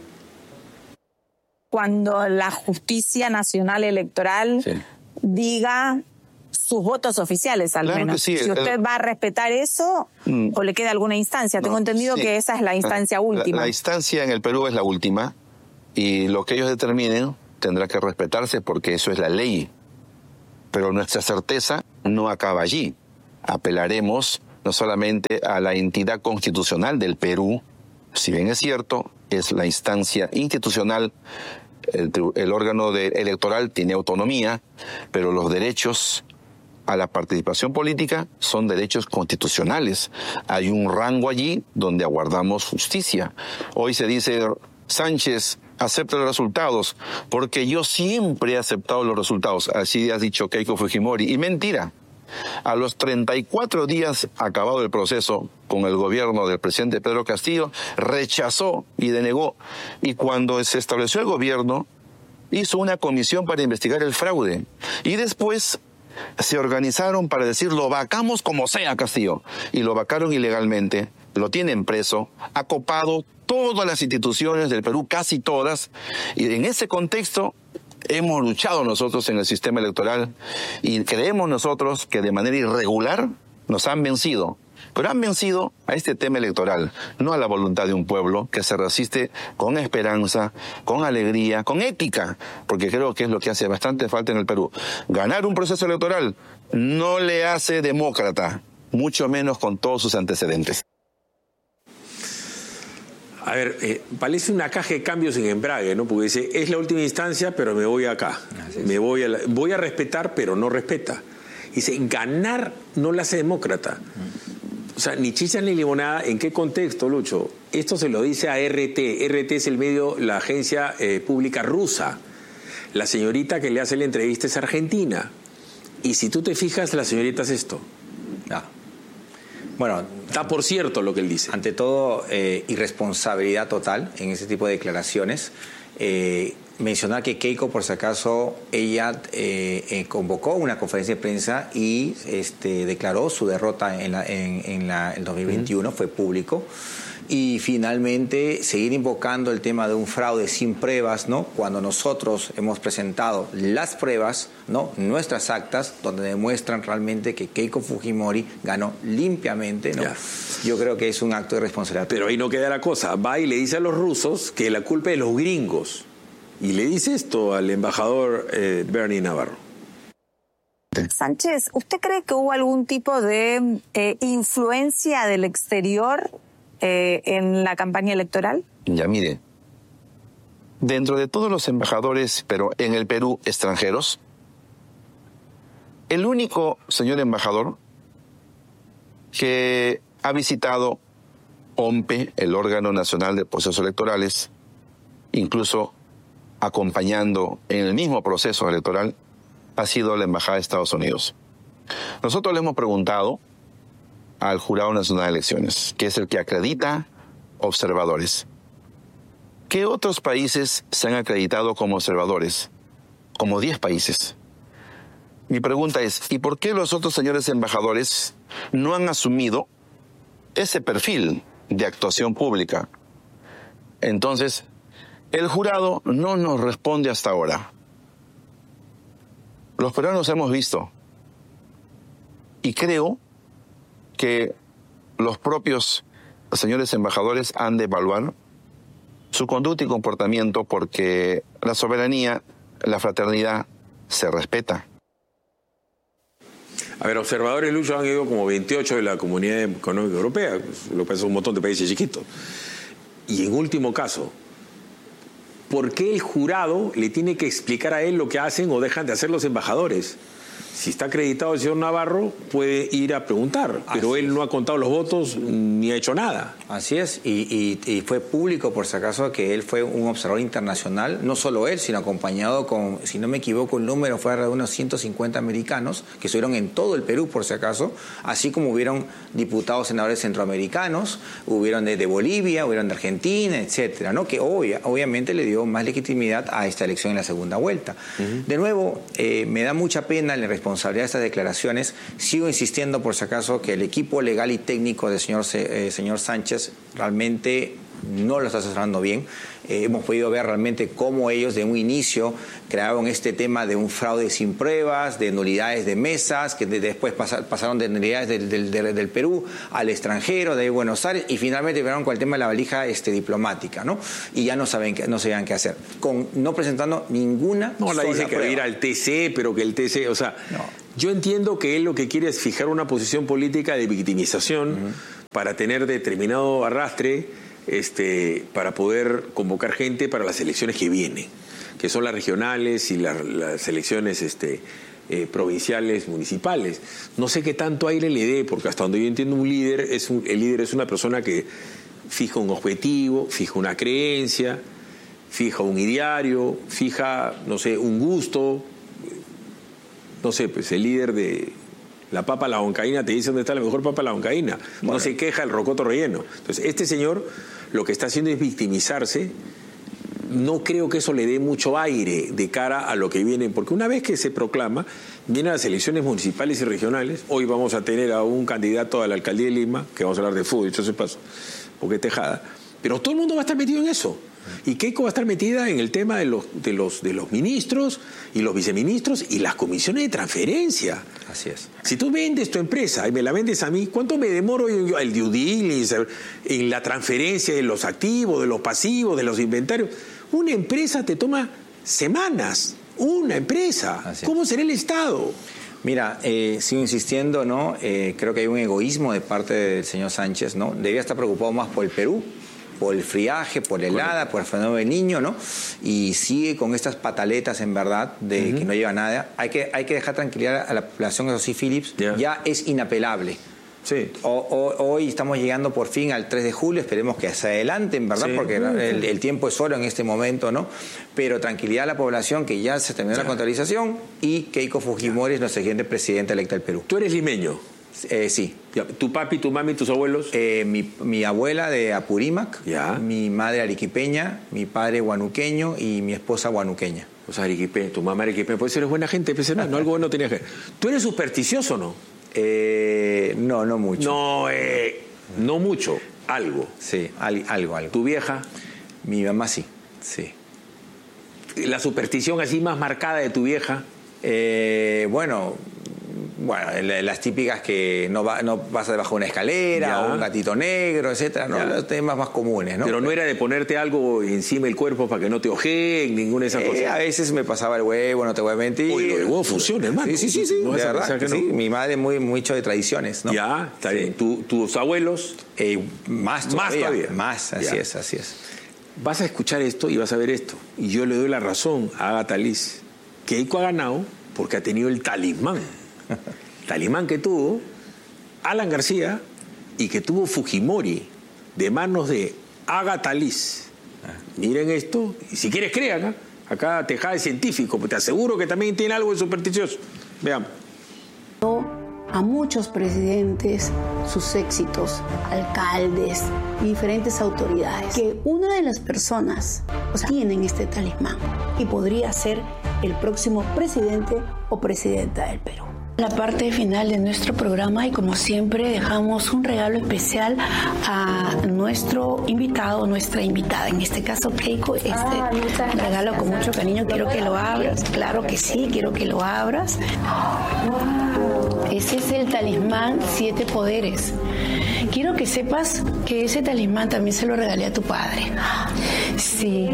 Cuando la Justicia Nacional Electoral diga sus votos oficiales, al Claro menos. que sí. Si usted va a respetar eso, o le queda alguna instancia. Tengo entendido que esa es la instancia última. La instancia en el Perú es la última, y lo que ellos determinen tendrá que respetarse porque eso es la ley. Pero nuestra certeza no acaba allí. Apelaremos no solamente a la entidad constitucional del Perú, si bien es cierto, es la instancia institucional, el órgano electoral tiene autonomía, pero los derechos a la participación política son derechos constitucionales. Hay un rango allí donde aguardamos justicia. Hoy se dice, Sánchez, acepta los resultados, porque yo siempre he aceptado los resultados. Así has dicho Keiko Fujimori. Y mentira. A los 34 días acabado el proceso con el gobierno del presidente Pedro Castillo, rechazó y denegó. Y cuando se estableció el gobierno, hizo una comisión para investigar el fraude. Y después se organizaron para decir, lo vacamos como sea, Castillo. Y lo vacaron ilegalmente, lo tienen preso, ha copado todas las instituciones del Perú, casi todas. Y en ese contexto hemos luchado nosotros en el sistema electoral y creemos nosotros que de manera irregular nos han vencido. Pero han vencido a este tema electoral, no a la voluntad de un pueblo que se resiste con esperanza, con alegría, con ética, porque creo que es lo que hace bastante falta en el Perú. Ganar un proceso electoral no le hace demócrata, mucho menos con todos sus antecedentes. A ver, parece una caja de cambios en embrague, ¿no? Porque dice, es la última instancia, pero me voy acá. Voy a respetar, pero no respeta. Dice, ganar no la hace demócrata. O sea, ni chicha ni limonada. ¿En qué contexto, Lucho? Esto se lo dice a RT. RT es el medio, la agencia pública rusa. La señorita que le hace la entrevista es argentina. Y si tú te fijas, la señorita es esto. Bueno, da por cierto lo que él dice. Ante todo, irresponsabilidad total en ese tipo de declaraciones. Mencionar que Keiko, por si acaso, ella convocó una conferencia de prensa y declaró su derrota en el 2021, fue público. Y finalmente seguir invocando el tema de un fraude sin pruebas, ¿no? Cuando nosotros hemos presentado las pruebas, ¿no? Nuestras actas, donde demuestran realmente que Keiko Fujimori ganó limpiamente, ¿no? Yo creo que es un acto de responsabilidad. Pero ahí no queda la cosa. Va y le dice a los rusos que la culpa es de los gringos. Y le dice esto al embajador Bernie Navarro. Sánchez, ¿usted cree que hubo algún tipo de influencia del exterior en la campaña electoral? Ya, mire, dentro de todos los embajadores, pero en el Perú, extranjeros, el único señor embajador que ha visitado OMPE, el órgano nacional de procesos electorales, incluso acompañando en el mismo proceso electoral, ha sido la Embajada de Estados Unidos. Nosotros le hemos preguntado al Jurado Nacional de Elecciones, que es el que acredita observadores. ¿Qué otros países se han acreditado como observadores? Como 10 países. Mi pregunta es, ¿y por qué los otros señores embajadores no han asumido ese perfil de actuación pública? Entonces, el jurado no nos responde hasta ahora. Los peruanos hemos visto, y creo que los propios señores embajadores han de evaluar su conducta y comportamiento, porque la soberanía, la fraternidad se respeta. A ver, observadores, Lucho, han ido como 28 de la Comunidad Económica Europea, lo que es un montón de países chiquitos. Y en último caso, ¿por qué el jurado le tiene que explicar a él lo que hacen o dejan de hacer los embajadores? Si está acreditado el señor Navarro, puede ir a preguntar, pero él no ha contado los votos ni ha hecho nada. Así es, y fue público, por si acaso, que él fue un observador internacional, no solo él, sino acompañado con, si no me equivoco, el número fue de unos 150 americanos, que estuvieron en todo el Perú, por si acaso, así como hubieron diputados, senadores centroamericanos, hubieron de Bolivia, hubieron de Argentina, etcétera, ¿no? Que obviamente le dio más legitimidad a esta elección en la segunda vuelta. De nuevo, me da mucha pena la responsabilidad de estas declaraciones. Sigo insistiendo, por si acaso, que el equipo legal y técnico del señor Sánchez realmente no lo está asesorando bien. Hemos podido ver realmente cómo ellos de un inicio crearon este tema de un fraude sin pruebas, de nulidades de mesas, que después pasaron de nulidades del Perú al extranjero, de Buenos Aires, y finalmente vieron con el tema de la valija diplomática, ¿no? Y ya no sabían qué hacer, no presentando ninguna sola dice que va a ir al TC, pero que el TC, o sea, yo entiendo que él lo que quiere es fijar una posición política de victimización para tener determinado arrastre, para poder convocar gente para las elecciones que vienen, que son las regionales y las elecciones provinciales, municipales. No sé qué tanto aire le dé, porque hasta donde yo entiendo el líder es una persona que fija un objetivo, fija una creencia, fija un ideario, fija, no sé, un gusto. No sé, pues el líder de la papa a la huancaína te dice dónde está la mejor papa a la huancaína. Bueno. No se queja el rocoto relleno. Entonces, este señor lo que está haciendo es victimizarse. No creo que eso le dé mucho aire de cara a lo que viene, porque una vez que se proclama, vienen las elecciones municipales y regionales. Hoy vamos a tener a un candidato a la alcaldía de Lima, que vamos a hablar de fútbol, dicho ese paso, porque Tejada. Pero todo el mundo va a estar metido en eso. Y Keiko va a estar metida en el tema de los ministros y los viceministros y las comisiones de transferencia. Así es. Si tú vendes tu empresa y me la vendes a mí, ¿cuánto me demoro el due diligence, en la transferencia de los activos, de los pasivos, de los inventarios? Una empresa te toma semanas. Una empresa. ¿Cómo será el Estado? Mira, sigo insistiendo, ¿no? Creo que hay un egoísmo de parte del señor Sánchez, ¿no? Debía estar preocupado más por el Perú, por el friaje, por el helada, por el fenómeno del Niño, ¿no? Y sigue con estas pataletas, en verdad, de que no lleva nada. Hay que dejar tranquilidad a la población. Eso sí, Philips, ya es inapelable. Sí. Hoy estamos llegando por fin al 3 de julio, esperemos que se adelanten, ¿verdad? Sí. Porque el tiempo es oro en este momento, ¿no? Pero tranquilidad a la población, que ya se terminó la contabilización, y Keiko Fujimori es nuestra siguiente presidenta electa del Perú. ¿Tú eres limeño? Sí. ¿Tu papi, tu mami, tus abuelos? Mi abuela de Apurímac, ya. Mi madre arequipeña, mi padre guanuqueño y mi esposa guanuqueña. O sea, arequipeña, tu mamá arequipeña, pues eres buena gente, pues, no algo bueno tenías que... ¿Tú eres supersticioso o no? No mucho. No mucho, algo. Sí, algo. ¿Tu vieja? Mi mamá sí. ¿La superstición así más marcada de tu vieja? Bueno, las típicas que no pasa debajo de una escalera, o un gatito negro, etcétera, ¿no? Los temas más comunes, ¿no? Pero no era de ponerte algo encima del cuerpo para que no te ojeen, ninguna de esas cosas. A veces me pasaba el huevo, no te voy a mentir. Oye, lo del huevo funciona, hermano. Sí, no de verdad que sí. Mi madre muy hecho de tradiciones, ¿no? Ya, está bien. ¿Tus abuelos? Más todavía. Más, así es. Vas a escuchar esto y vas a ver esto. Y yo le doy la razón a Agatha Liz. Keiko ha ganado porque ha tenido el talismán. Talismán que tuvo Alan García y que tuvo Fujimori de manos de Agatha Liz. Miren esto, y si quieres crean, acá Tejada es científico, pero te aseguro que también tiene algo de supersticioso. Veamos. A muchos presidentes, sus éxitos, alcaldes y diferentes autoridades, que una de las personas tienen este talismán y podría ser el próximo presidente o presidenta del Perú. La parte final de nuestro programa, y como siempre dejamos un regalo especial a nuestro invitado, nuestra invitada, en este caso Keiko. Regalo con mucho cariño, quiero que lo abras. Claro que sí, quiero que lo abras. Ese es el talismán 7 poderes. Quiero que sepas que ese talismán también se lo regalé a tu padre. Sí.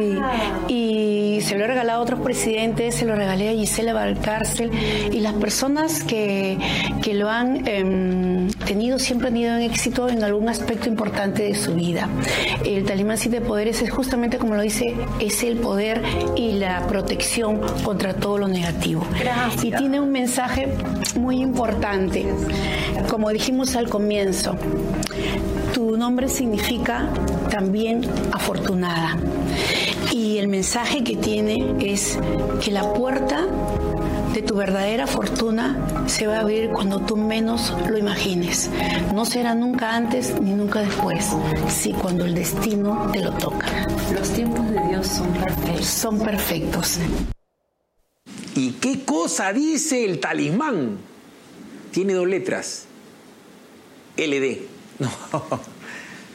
Y se lo he regalado a otros presidentes, se lo regalé a Gisela Valcárcel, y las personas que lo han tenido siempre han tenido éxito en algún aspecto importante de su vida. El talismán 7 poderes es justamente como lo dice, es el poder y la protección contra todo lo negativo. Gracias. Y tiene un mensaje muy importante. Como dijimos al comienzo, tu nombre significa también afortunada. Y el mensaje que tiene es que la puerta de tu verdadera fortuna se va a abrir cuando tú menos lo imagines. No será nunca antes ni nunca después, sí, cuando el destino te lo toca. Los tiempos de Dios son perfectos. Son perfectos. ¿Y qué cosa dice el talismán? Tiene 2 letras. LD.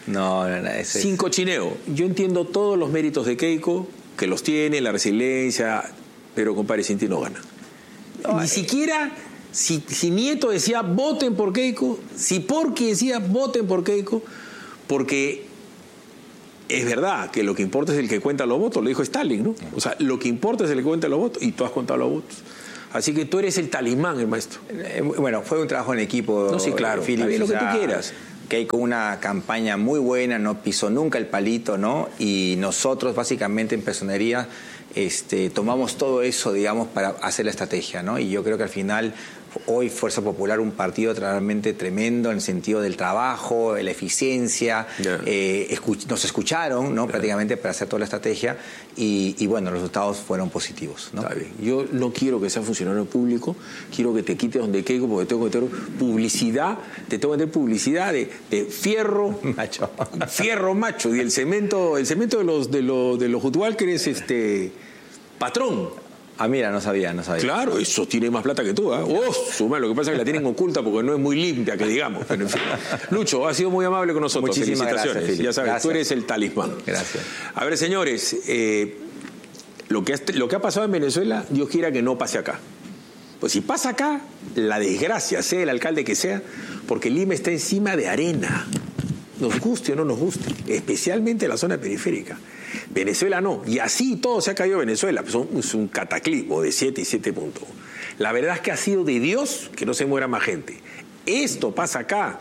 No, sin cochineo. Yo entiendo todos los méritos de Keiko, que los tiene, la resiliencia, pero compadre, sin ti no gana. Ni siquiera si Nieto decía voten por Keiko, si Porky decía voten por Keiko, porque es verdad que lo que importa es el que cuenta los votos, lo dijo Stalin, ¿no? O sea, lo que importa es el que cuenta los votos, y tú has contado los votos. Así que tú eres el talismán, el maestro. Bueno, fue un trabajo en equipo. No, sí, claro, Philip, lo que tú quieras. Keiko, una campaña muy buena, no pisó nunca el palito, ¿no? Y nosotros, básicamente, en Personería, tomamos todo eso, digamos, para hacer la estrategia, ¿no? Y yo creo que al final, hoy Fuerza Popular, un partido realmente tremendo en el sentido del trabajo, de la eficiencia, nos escucharon, ¿no? Prácticamente para hacer toda la estrategia y bueno, los resultados fueron positivos, ¿no? Está bien. Yo no quiero que sea funcionario público, quiero que te quites donde Keiko, porque tengo que meter publicidad, te tengo que meter publicidad de fierro macho, fierro macho, y el cemento de los Hutwalkers patrón. Ah, mira, no sabía. Claro, eso tiene más plata que tú, ¿eh? Lo que pasa es que la tienen oculta porque no es muy limpia, que digamos. Pero en fin. Lucho, has sido muy amable con nosotros. Muchísimas felicitaciones. Gracias, ya sabes, gracias. Tú eres el talismán. Gracias. A ver, señores, lo que ha pasado en Venezuela, Dios quiera que no pase acá. Pues si pasa acá, la desgracia, sea el alcalde que sea, porque Lima está encima de arena. Nos guste o no nos guste, especialmente la zona periférica. Venezuela no, y así todo se ha caído Venezuela, pues es un cataclismo de 7 y 7.1. La verdad es que ha sido de Dios que no se muera más gente. Esto pasa acá,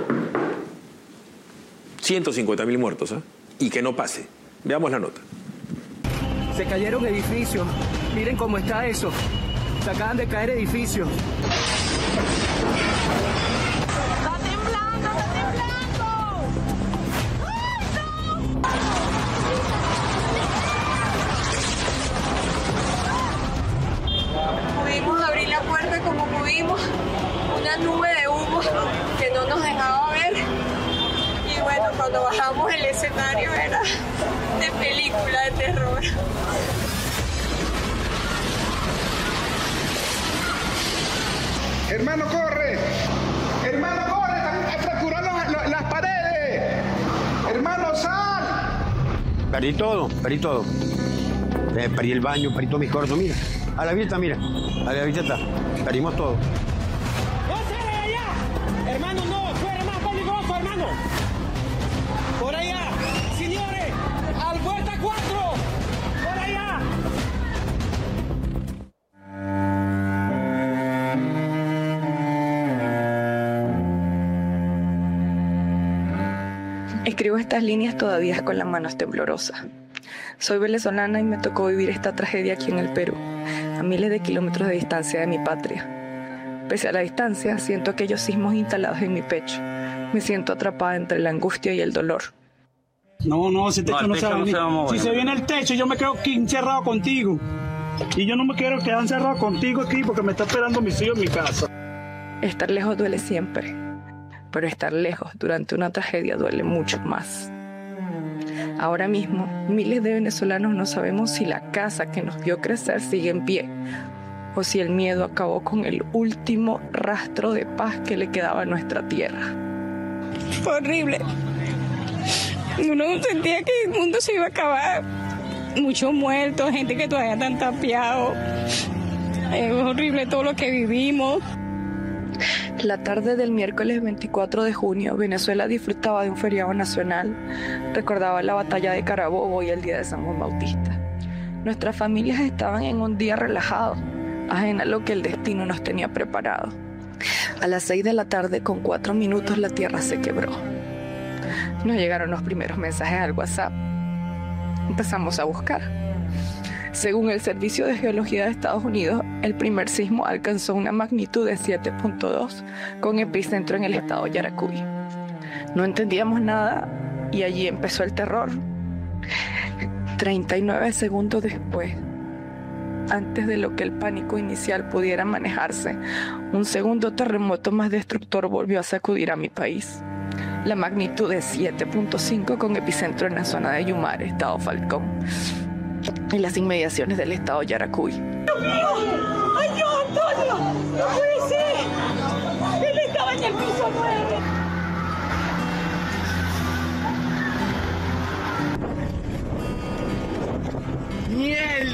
150.000 muertos, ¿eh? Y que no pase. Veamos la nota. Se cayeron edificios, miren cómo está eso, se acaban de caer edificios. Pudimos abrir la puerta como pudimos, una nube de humo que no nos dejaba ver. Y bueno, cuando bajamos el escenario era de película de terror. Hermano, corre. Hermano, corre. Están fracturando las paredes. Hermano, sal. Perdí todo. Perdí el baño, perdí todos mis cosas, mira. A la vista, mira. A la vista está. Perdimos todo. ¡No salgan allá! Hermano, no, fuera más peligroso, hermano. Por allá, señores, al vuelta 4. Por allá. Escribo estas líneas todavía con las manos temblorosas. Soy venezolana y me tocó vivir esta tragedia aquí en el Perú, a miles de kilómetros de distancia de mi patria. Pese a la distancia, siento aquellos sismos instalados en mi pecho. Me siento atrapada entre la angustia y el dolor. No, ese techo no se va a venir. Si se viene el techo, yo me quedo aquí encerrado contigo. Y yo no me quiero quedar encerrado contigo aquí porque me está esperando mis hijos en mi casa. Estar lejos duele siempre, pero estar lejos durante una tragedia duele mucho más. Ahora mismo, miles de venezolanos no sabemos si la casa que nos vio crecer sigue en pie o si el miedo acabó con el último rastro de paz que le quedaba a nuestra tierra. Fue horrible. Uno sentía que el mundo se iba a acabar. Muchos muertos, gente que todavía están tapiados. Es horrible todo lo que vivimos. La tarde del miércoles 24 de junio, Venezuela disfrutaba de un feriado nacional. Recordaba la batalla de Carabobo y el día de San Juan Bautista. Nuestras familias estaban en un día relajado, ajena a lo que el destino nos tenía preparado. A las 6 de la tarde, con 4 minutos, la tierra se quebró. Nos llegaron los primeros mensajes al WhatsApp. Empezamos a buscar. Según el Servicio de Geología de Estados Unidos, el primer sismo alcanzó una magnitud de 7.2 con epicentro en el estado Yaracuy. No entendíamos nada y allí empezó el terror. 39 segundos después, antes de lo que el pánico inicial pudiera manejarse, un segundo terremoto más destructor volvió a sacudir a mi país. La magnitud de 7.5 con epicentro en la zona de Yumare, estado Falcón, en las inmediaciones del estado Yaracuy. ¡Dios mío! ¡Ay, Dios, Antonio! ¡No puede ser! Él estaba en el piso 9.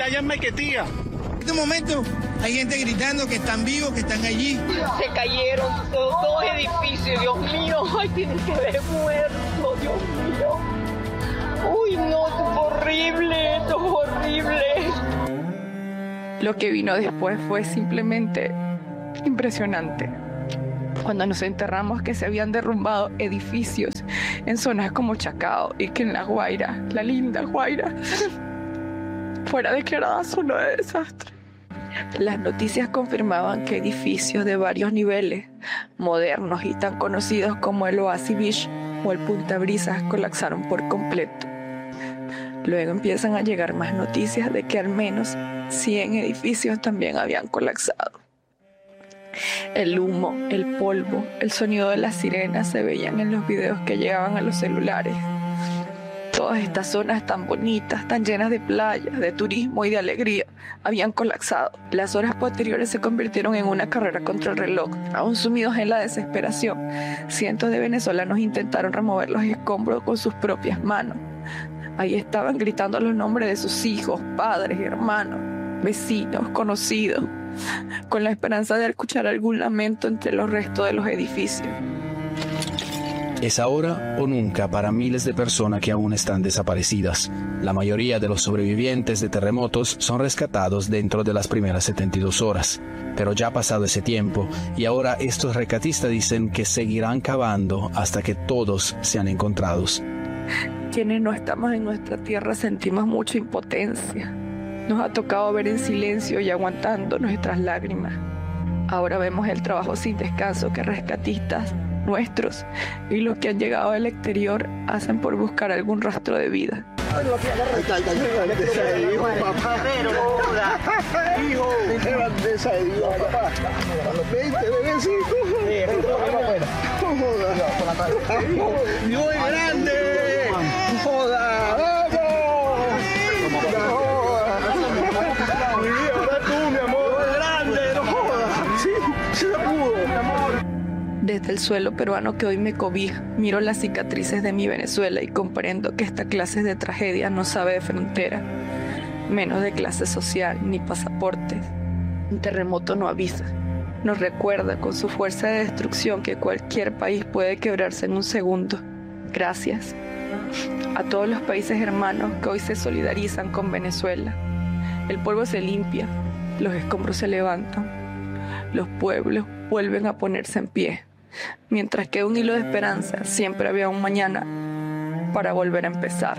allá en Maiquetía. En este momento hay gente gritando que están vivos, que están allí. Se cayeron dos edificios, Dios mío. Ay, tienen que haber muerto, Dios mío. Uy, no, esto es horrible, esto es horrible. Lo que vino después fue simplemente impresionante. Cuando nos enterramos que se habían derrumbado edificios en zonas como Chacao y que en La Guaira, la linda Guaira, fuera declarada zona de desastre. Las noticias confirmaban que edificios de varios niveles, modernos y tan conocidos como el Oasis Beach o el Punta Brisas, colapsaron por completo. Luego empiezan a llegar más noticias de que al menos 100 edificios también habían colapsado. El humo, el polvo, el sonido de las sirenas se veían en los videos que llegaban a los celulares. Todas estas zonas tan bonitas, tan llenas de playas, de turismo y de alegría, habían colapsado. Las horas posteriores se convirtieron en una carrera contra el reloj. Aún sumidos en la desesperación, cientos de venezolanos intentaron remover los escombros con sus propias manos. Ahí estaban gritando los nombres de sus hijos, padres, hermanos, vecinos, conocidos, con la esperanza de escuchar algún lamento entre los restos de los edificios. Es ahora o nunca para miles de personas que aún están desaparecidas. La mayoría de los sobrevivientes de terremotos son rescatados dentro de las primeras 72 horas. Pero ya ha pasado ese tiempo y ahora estos rescatistas dicen que seguirán cavando hasta que todos sean encontrados. Quienes no estamos en nuestra tierra sentimos mucha impotencia. Nos ha tocado ver en silencio y aguantando nuestras lágrimas. Ahora vemos el trabajo sin descanso que rescatistas nuestros y los que han llegado del exterior hacen por buscar algún rastro de vida. ¡Muy grande! ¡Joda! Desde el suelo peruano que hoy me cobija, miro las cicatrices de mi Venezuela y comprendo que esta clase de tragedia no sabe de frontera, menos de clase social ni pasaportes. Un terremoto no avisa, nos recuerda con su fuerza de destrucción que cualquier país puede quebrarse en un segundo. Gracias a todos los países hermanos que hoy se solidarizan con Venezuela. El polvo se limpia, los escombros se levantan, los pueblos vuelven a ponerse en pie. Mientras que un hilo de esperanza, siempre había un mañana para volver a empezar.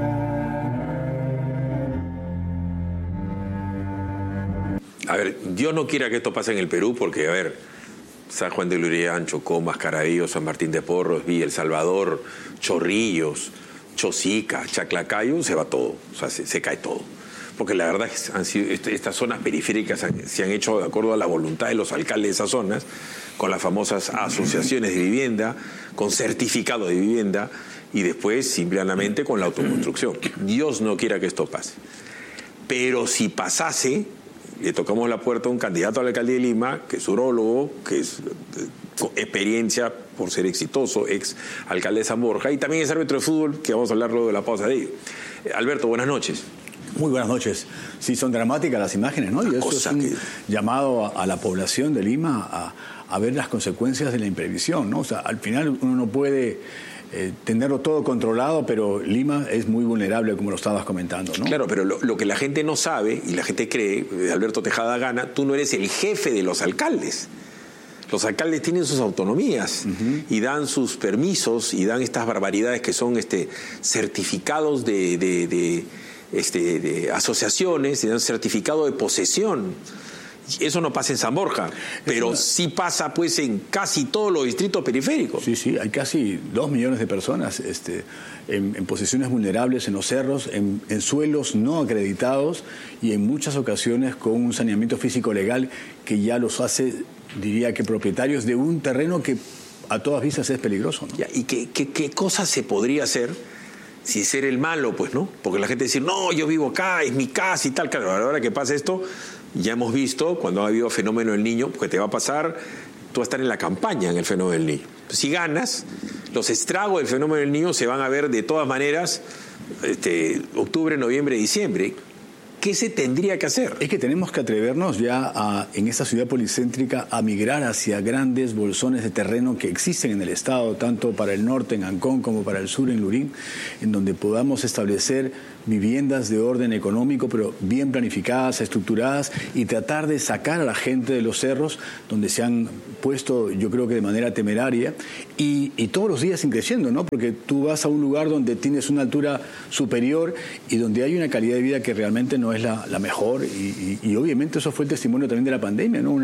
A ver, Dios no quiera que esto pase en el Perú, porque, a ver, San Juan de Lurián, Chocó, Mascaravío, San Martín de Porres, Villa El Salvador, Chorrillos, Chosica, Chaclacayo, se va todo, o sea, se cae todo. Porque la verdad es que estas zonas periféricas se han hecho de acuerdo a la voluntad de los alcaldes de esas zonas, con las famosas asociaciones de vivienda, con certificado de vivienda y después simplemente con la autoconstrucción. Dios no quiera que esto pase. Pero si pasase, le tocamos la puerta a un candidato a la alcaldía de Lima, que es urólogo, que es experiencia por ser exitoso, ex alcalde de San Borja, y también es árbitro de fútbol, que vamos a hablar luego de la pausa de ello. Alberto, buenas noches. Muy buenas noches. Sí, son dramáticas las imágenes, ¿no? Y eso es un llamado a la población de Lima a ver las consecuencias de la imprevisión, ¿no? O sea, al final uno no puede tenerlo todo controlado, pero Lima es muy vulnerable, como lo estabas comentando, ¿no? Claro, pero lo que la gente no sabe y la gente cree, Alberto Tejada Gana, tú no eres el jefe de los alcaldes. Los alcaldes tienen sus autonomías y dan sus permisos y dan estas barbaridades que son certificados de asociaciones, de un certificado de posesión. Eso no pasa en San Borja, pero sí pasa pues en casi todos los distritos periféricos. Sí, hay casi 2 millones de personas en posiciones vulnerables en los cerros, en suelos no acreditados y en muchas ocasiones con un saneamiento físico legal que ya los hace, diría que propietarios de un terreno que a todas vistas es peligroso, ¿no? ¿Y qué cosa se podría hacer sin ser el malo, pues, no? Porque la gente dice, no, yo vivo acá, es mi casa y tal. Claro, a la hora que pasa esto, ya hemos visto cuando ha habido fenómeno del niño, porque te va a pasar, tú vas a estar en la campaña en el fenómeno del niño. Si ganas, los estragos del fenómeno del niño se van a ver de todas maneras octubre, noviembre, diciembre. ¿Qué se tendría que hacer? Es que tenemos que atrevernos ya en esta ciudad policéntrica a migrar hacia grandes bolsones de terreno que existen en el estado, tanto para el norte en Ancón como para el sur en Lurín, en donde podamos establecer viviendas de orden económico, pero bien planificadas, estructuradas, y tratar de sacar a la gente de los cerros, donde se han puesto, yo creo que de manera temeraria, y todos los días siguen creciendo, ¿no? Porque tú vas a un lugar donde tienes una altura superior y donde hay una calidad de vida que realmente no es la mejor, y obviamente eso fue el testimonio también de la pandemia, ¿no?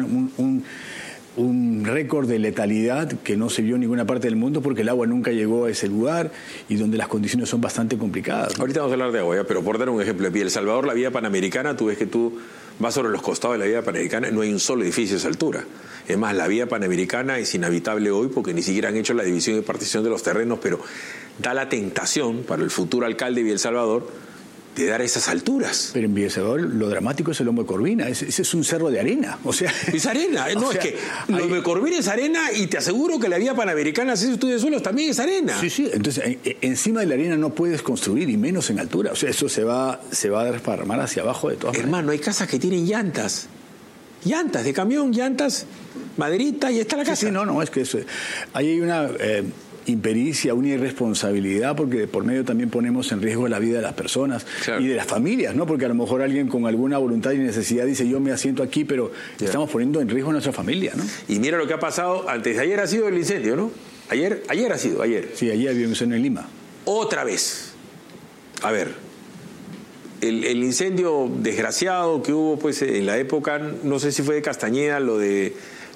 Un récord de letalidad que no se vio en ninguna parte del mundo porque el agua nunca llegó a ese lugar y donde las condiciones son bastante complicadas, ¿no? Ahorita vamos a hablar de agua, pero por dar un ejemplo, en El Salvador, la vía Panamericana, tú ves que tú vas sobre los costados de la vía Panamericana, no hay un solo edificio a esa altura. Es más, la vía Panamericana es inhabitable hoy porque ni siquiera han hecho la división y partición de los terrenos, pero da la tentación para el futuro alcalde de El Salvador de dar esas alturas. Pero en Villa El Salvador lo dramático es el Lomo de Corvina, ese es un cerro de arena, o sea... Es arena, no, es que Lomo de Corvina es arena y te aseguro que la vía Panamericana, si estudio de suelos, también es arena. Sí, entonces encima de la arena no puedes construir y menos en altura, o sea, eso se va a desparramar hacia abajo de todas maneras. Hermano, hay casas que tienen llantas de camión, llantas, maderita y está la casa. Sí, no, es que eso, ahí hay una... impericia, una irresponsabilidad, porque de por medio también ponemos en riesgo la vida de las personas, claro, y de las familias, ¿no? Porque a lo mejor alguien con alguna voluntad y necesidad dice, yo me asiento aquí, pero estamos poniendo en riesgo a nuestra familia, ¿no? Y mira lo que ha pasado, antes de ayer ha sido el incendio, ¿no? Ayer ha sido. Sí, ayer había un incendio en Lima. Otra vez. A ver, el incendio desgraciado que hubo pues en la época, no sé si fue de Castañeda, lo de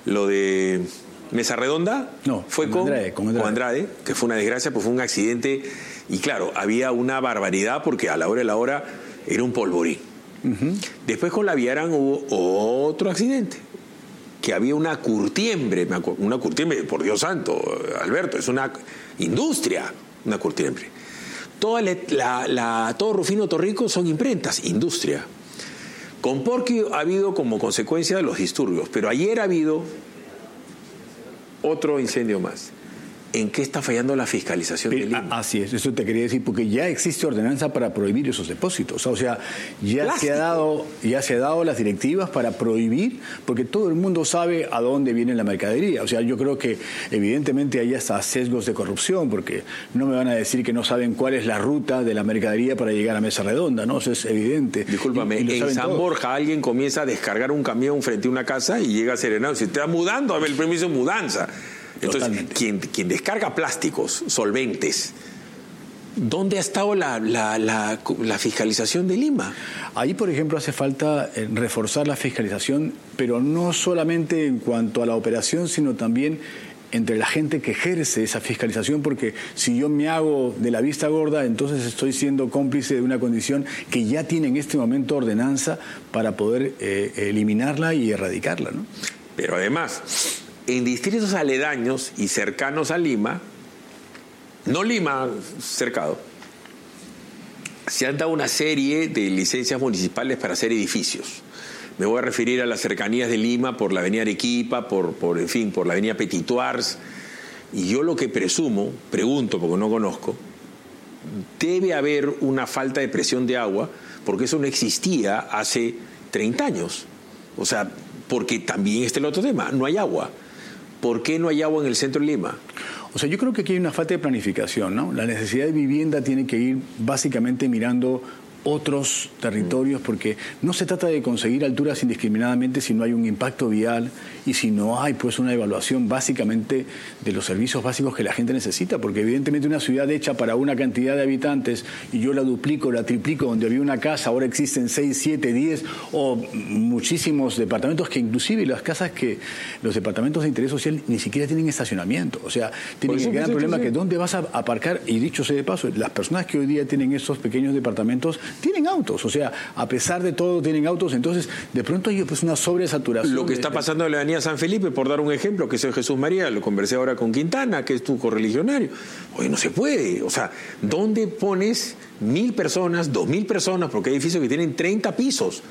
Mesa Redonda, no, fue con Andrade, que fue una desgracia, pues fue un accidente, y claro, había una barbaridad porque a la hora de la hora era un polvorín. Después con la Villarán hubo otro accidente, que había una curtiembre, por Dios santo, Alberto, es una industria, una curtiembre. Todo Rufino Torrico son imprentas, industria. Con Porqui ha habido como consecuencia de los disturbios, pero ayer ha habido otro incendio más. ¿En qué está fallando la fiscalización de Lima? Así es, eso te quería decir, porque ya existe ordenanza para prohibir esos depósitos. O sea, ya se ha dado las directivas para prohibir, porque todo el mundo sabe a dónde viene la mercadería. O sea, yo creo que evidentemente hay hasta sesgos de corrupción, porque no me van a decir que no saben cuál es la ruta de la mercadería para llegar a Mesa Redonda, ¿no? Eso es evidente. Discúlpame, en San Borja alguien comienza a descargar un camión frente a una casa y llega a Serenado. Si te está mudando, a ver el permiso de mudanza. Entonces, quien descarga plásticos, solventes, ¿dónde ha estado la fiscalización de Lima? Ahí, por ejemplo, hace falta reforzar la fiscalización, pero no solamente en cuanto a la operación, sino también entre la gente que ejerce esa fiscalización, porque si yo me hago de la vista gorda, entonces estoy siendo cómplice de una condición que ya tiene en este momento ordenanza para poder eliminarla y erradicarla, ¿no? Pero además, en distritos aledaños y cercanos a Lima, no Lima cercado, se han dado una serie de licencias municipales para hacer edificios. Me voy a referir a las cercanías de Lima por la avenida Arequipa, por la avenida Petituars. Y yo lo que pregunto porque no conozco, debe haber una falta de presión de agua, porque eso no existía hace 30 años. O sea, porque también está el otro tema, no hay agua. ¿Por qué no hay agua en el centro de Lima? O sea, yo creo que aquí hay una falta de planificación, ¿no? La necesidad de vivienda tiene que ir básicamente mirando otros territorios, porque no se trata de conseguir alturas indiscriminadamente si no hay un impacto vial y si no hay pues una evaluación básicamente de los servicios básicos que la gente necesita, porque evidentemente una ciudad hecha para una cantidad de habitantes y yo la duplico, la triplico, donde había una casa, ahora existen 6, 7, 10 o muchísimos departamentos, que inclusive los departamentos de interés social ni siquiera tienen estacionamiento. O sea, tienen el gran problema que dónde vas a aparcar, y dicho sea de paso, las personas que hoy día tienen esos pequeños departamentos tienen autos, o sea, a pesar de todo tienen autos, entonces de pronto hay pues una sobresaturación. Lo que está pasando en la avenida San Felipe, por dar un ejemplo, que es el Jesús María, lo conversé ahora con Quintana, que es tu correligionario. Oye, no se puede, o sea, ¿dónde pones 1.000 personas, 2.000 personas, porque hay edificios que tienen 30 pisos?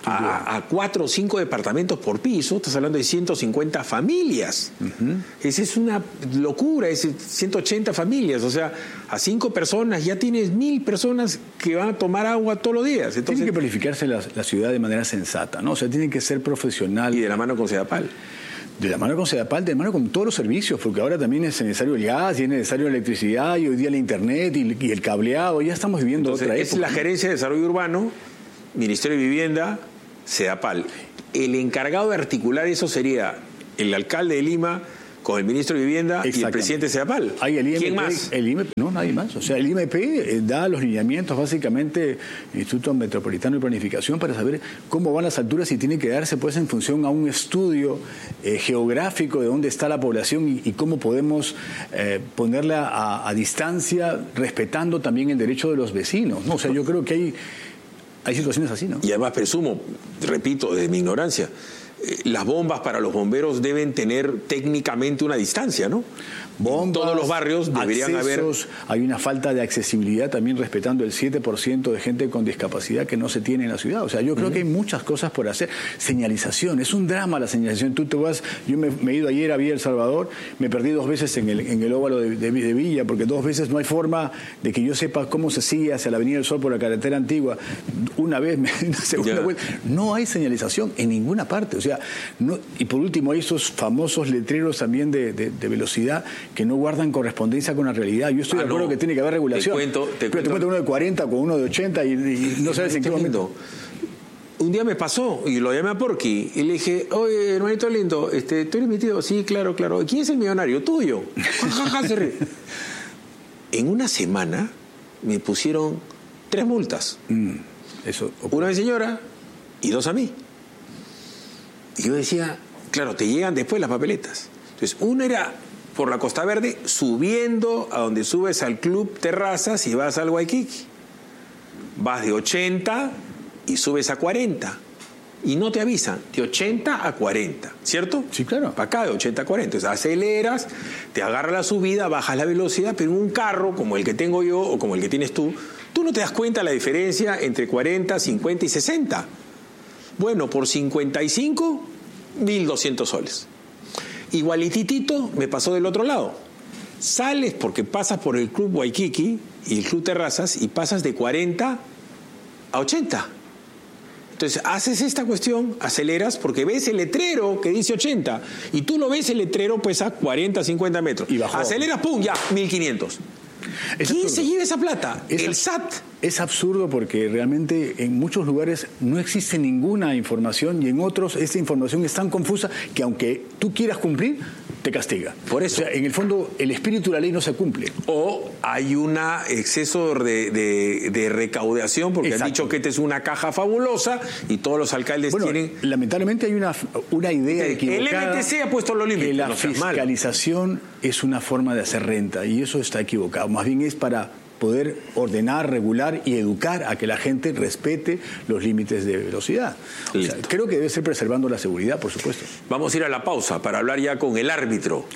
a 4 o 5 departamentos por piso, estás hablando de 150 familias. Esa es una locura, es 180 familias, o sea, a 5 personas ya tienes 1000 personas que van a tomar agua todos los días. Entonces, tiene que planificarse la ciudad de manera sensata, ¿no? O sea, tiene que ser profesional. Y de la mano con Sedapal. De la mano con Sedapal, de la mano con todos los servicios, porque ahora también es necesario el gas, y es necesario la electricidad, y hoy día el internet y el cableado, ya estamos viviendo otra época. Es la Gerencia de Desarrollo Urbano, Ministerio de Vivienda, Sedapal. El encargado de articular eso sería el alcalde de Lima con el ministro de Vivienda y el presidente de Sedapal. ¿Quién más? El IMP, no, nadie más. O sea, el IMP da los lineamientos, básicamente, Instituto Metropolitano de Planificación, para saber cómo van las alturas y tiene que darse pues en función a un estudio geográfico de dónde está la población y cómo podemos ponerla a distancia, respetando también el derecho de los vecinos, ¿no? O sea, yo creo que hay situaciones así, ¿no? Y además presumo, repito, desde mi ignorancia, las bombas para los bomberos deben tener técnicamente una distancia, ¿no? Bombas, en todos los barrios deberían accesos, hay una falta de accesibilidad también respetando el 7% de gente con discapacidad que no se tiene en la ciudad. O sea, yo creo que hay muchas cosas por hacer. Señalización, es un drama la señalización. Tú te vas, yo me he ido ayer a Villa El Salvador, me perdí 2 veces en el óvalo de Villa, porque 2 veces no hay forma de que yo sepa cómo se sigue hacia la Avenida del Sol por la carretera antigua. Una vez, una segunda vuelta. No hay señalización en ninguna parte. O sea, no, y por último hay estos famosos letreros también de velocidad que no guardan correspondencia con la realidad. Yo estoy de acuerdo que tiene que haber regulación. Te cuento uno de 40 con uno de 80 y no sabes en qué momento. Un día me pasó y lo llamé a Porky y le dije, oye, hermanito lindo, ¿tú eres mi tío? Sí, claro. ¿Quién es el millonario? Tuyo. En una semana me pusieron 3 multas. Una a mi señora y 2 a mí. Y yo decía, claro, te llegan después las papeletas. Entonces, una era por la Costa Verde, subiendo a donde subes al Club Terrazas y vas al Waikiki. Vas de 80 y subes a 40. Y no te avisan, de 80 a 40, ¿cierto? Sí, claro. Para acá de 80 a 40. Entonces aceleras, te agarra la subida, bajas la velocidad, pero en un carro como el que tengo yo o como el que tienes tú no te das cuenta la diferencia entre 40, 50 y 60. Bueno, por 55, 1.200 soles. Igualititito me pasó del otro lado. Sales porque pasas por el Club Waikiki y el Club Terrazas y pasas de 40 a 80. Entonces haces esta cuestión, aceleras porque ves el letrero que dice 80 y tú lo ves el letrero pues a 40, 50 metros. Y bajó. Aceleras, pum, ya, 1.500. ¿Quién se lleva esa plata? El SAT. Es absurdo porque realmente en muchos lugares no existe ninguna información y en otros esta información es tan confusa que aunque tú quieras cumplir, te castiga. Por eso. O sea, en el fondo, el espíritu de la ley no se cumple. O hay un exceso de recaudación porque han dicho que esta es una caja fabulosa y todos los alcaldes tienen... Lamentablemente hay una idea equivocada. El MTC ha puesto los límites. Que la fiscalización es una forma de hacer renta y eso está equivocado. Más bien es para poder ordenar, regular y educar a que la gente respete los límites de velocidad. O sea, creo que debe ser preservando la seguridad, por supuesto. Vamos a ir a la pausa para hablar ya con el árbitro.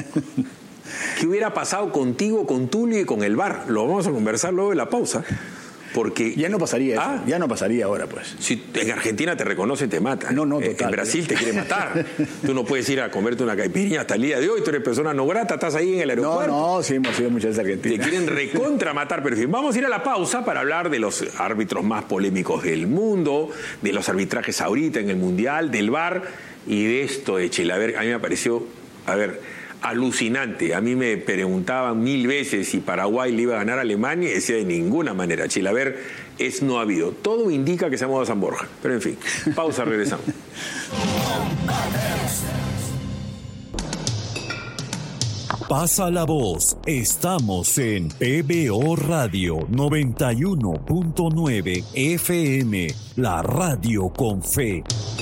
¿Qué hubiera pasado contigo, con Tulio y con el VAR? Lo vamos a conversar luego de la pausa. Porque ya no pasaría eso, ya no pasaría ahora, pues. Si en Argentina te reconoce, te mata. No, total. En Brasil te quiere matar. Tú no puedes ir a comerte una caipirinha hasta el día de hoy, tú eres persona no grata, estás ahí en el aeropuerto. No, sí, hemos ido muchas veces a Argentina. Te quieren recontra matar, pero en fin, vamos a ir a la pausa para hablar de los árbitros más polémicos del mundo, de los arbitrajes ahorita en el Mundial, del VAR y de esto de Chilaver. A mí me pareció, alucinante. A mí me preguntaban 1000 veces si Paraguay le iba a ganar a Alemania y decía de ninguna manera. Chilaver es no habido. Todo indica que se llama San Borja. Pero en fin, pausa, regresamos. Pasa la voz. Estamos en PBO Radio 91.9 FM, la radio con fe.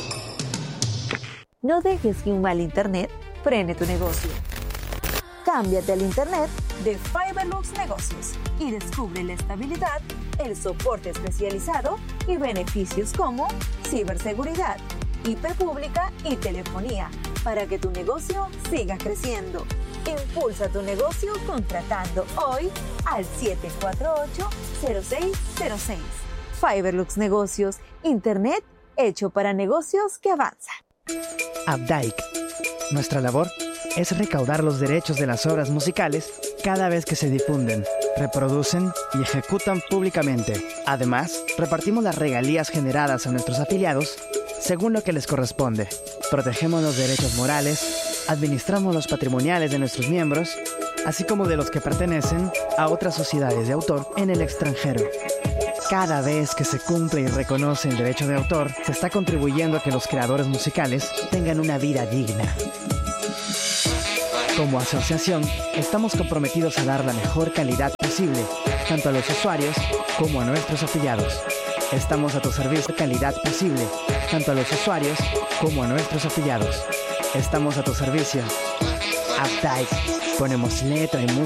No dejes que un mal internet frene tu negocio. Cámbiate al internet de Fiberlux Negocios y descubre la estabilidad, el soporte especializado y beneficios como ciberseguridad, IP pública y telefonía para que tu negocio siga creciendo. Impulsa tu negocio contratando hoy al 748-0606. Fiberlux Negocios, internet hecho para negocios que avanzan. Updike. Nuestra labor es recaudar los derechos de las obras musicales cada vez que se difunden, reproducen y ejecutan públicamente. Además, repartimos las regalías generadas a nuestros afiliados según lo que les corresponde. Protegemos los derechos morales, administramos los patrimoniales de nuestros miembros, así como de los que pertenecen a otras sociedades de autor en el extranjero. Cada vez que se cumple y reconoce el derecho de autor, se está contribuyendo a que los creadores musicales tengan una vida digna. Como asociación, estamos comprometidos a dar la mejor calidad posible, tanto a los usuarios como a nuestros afiliados. Estamos a tu servicio, calidad posible, tanto a los usuarios como a nuestros afiliados. Estamos a tu servicio. Updike. Ponemos letra y música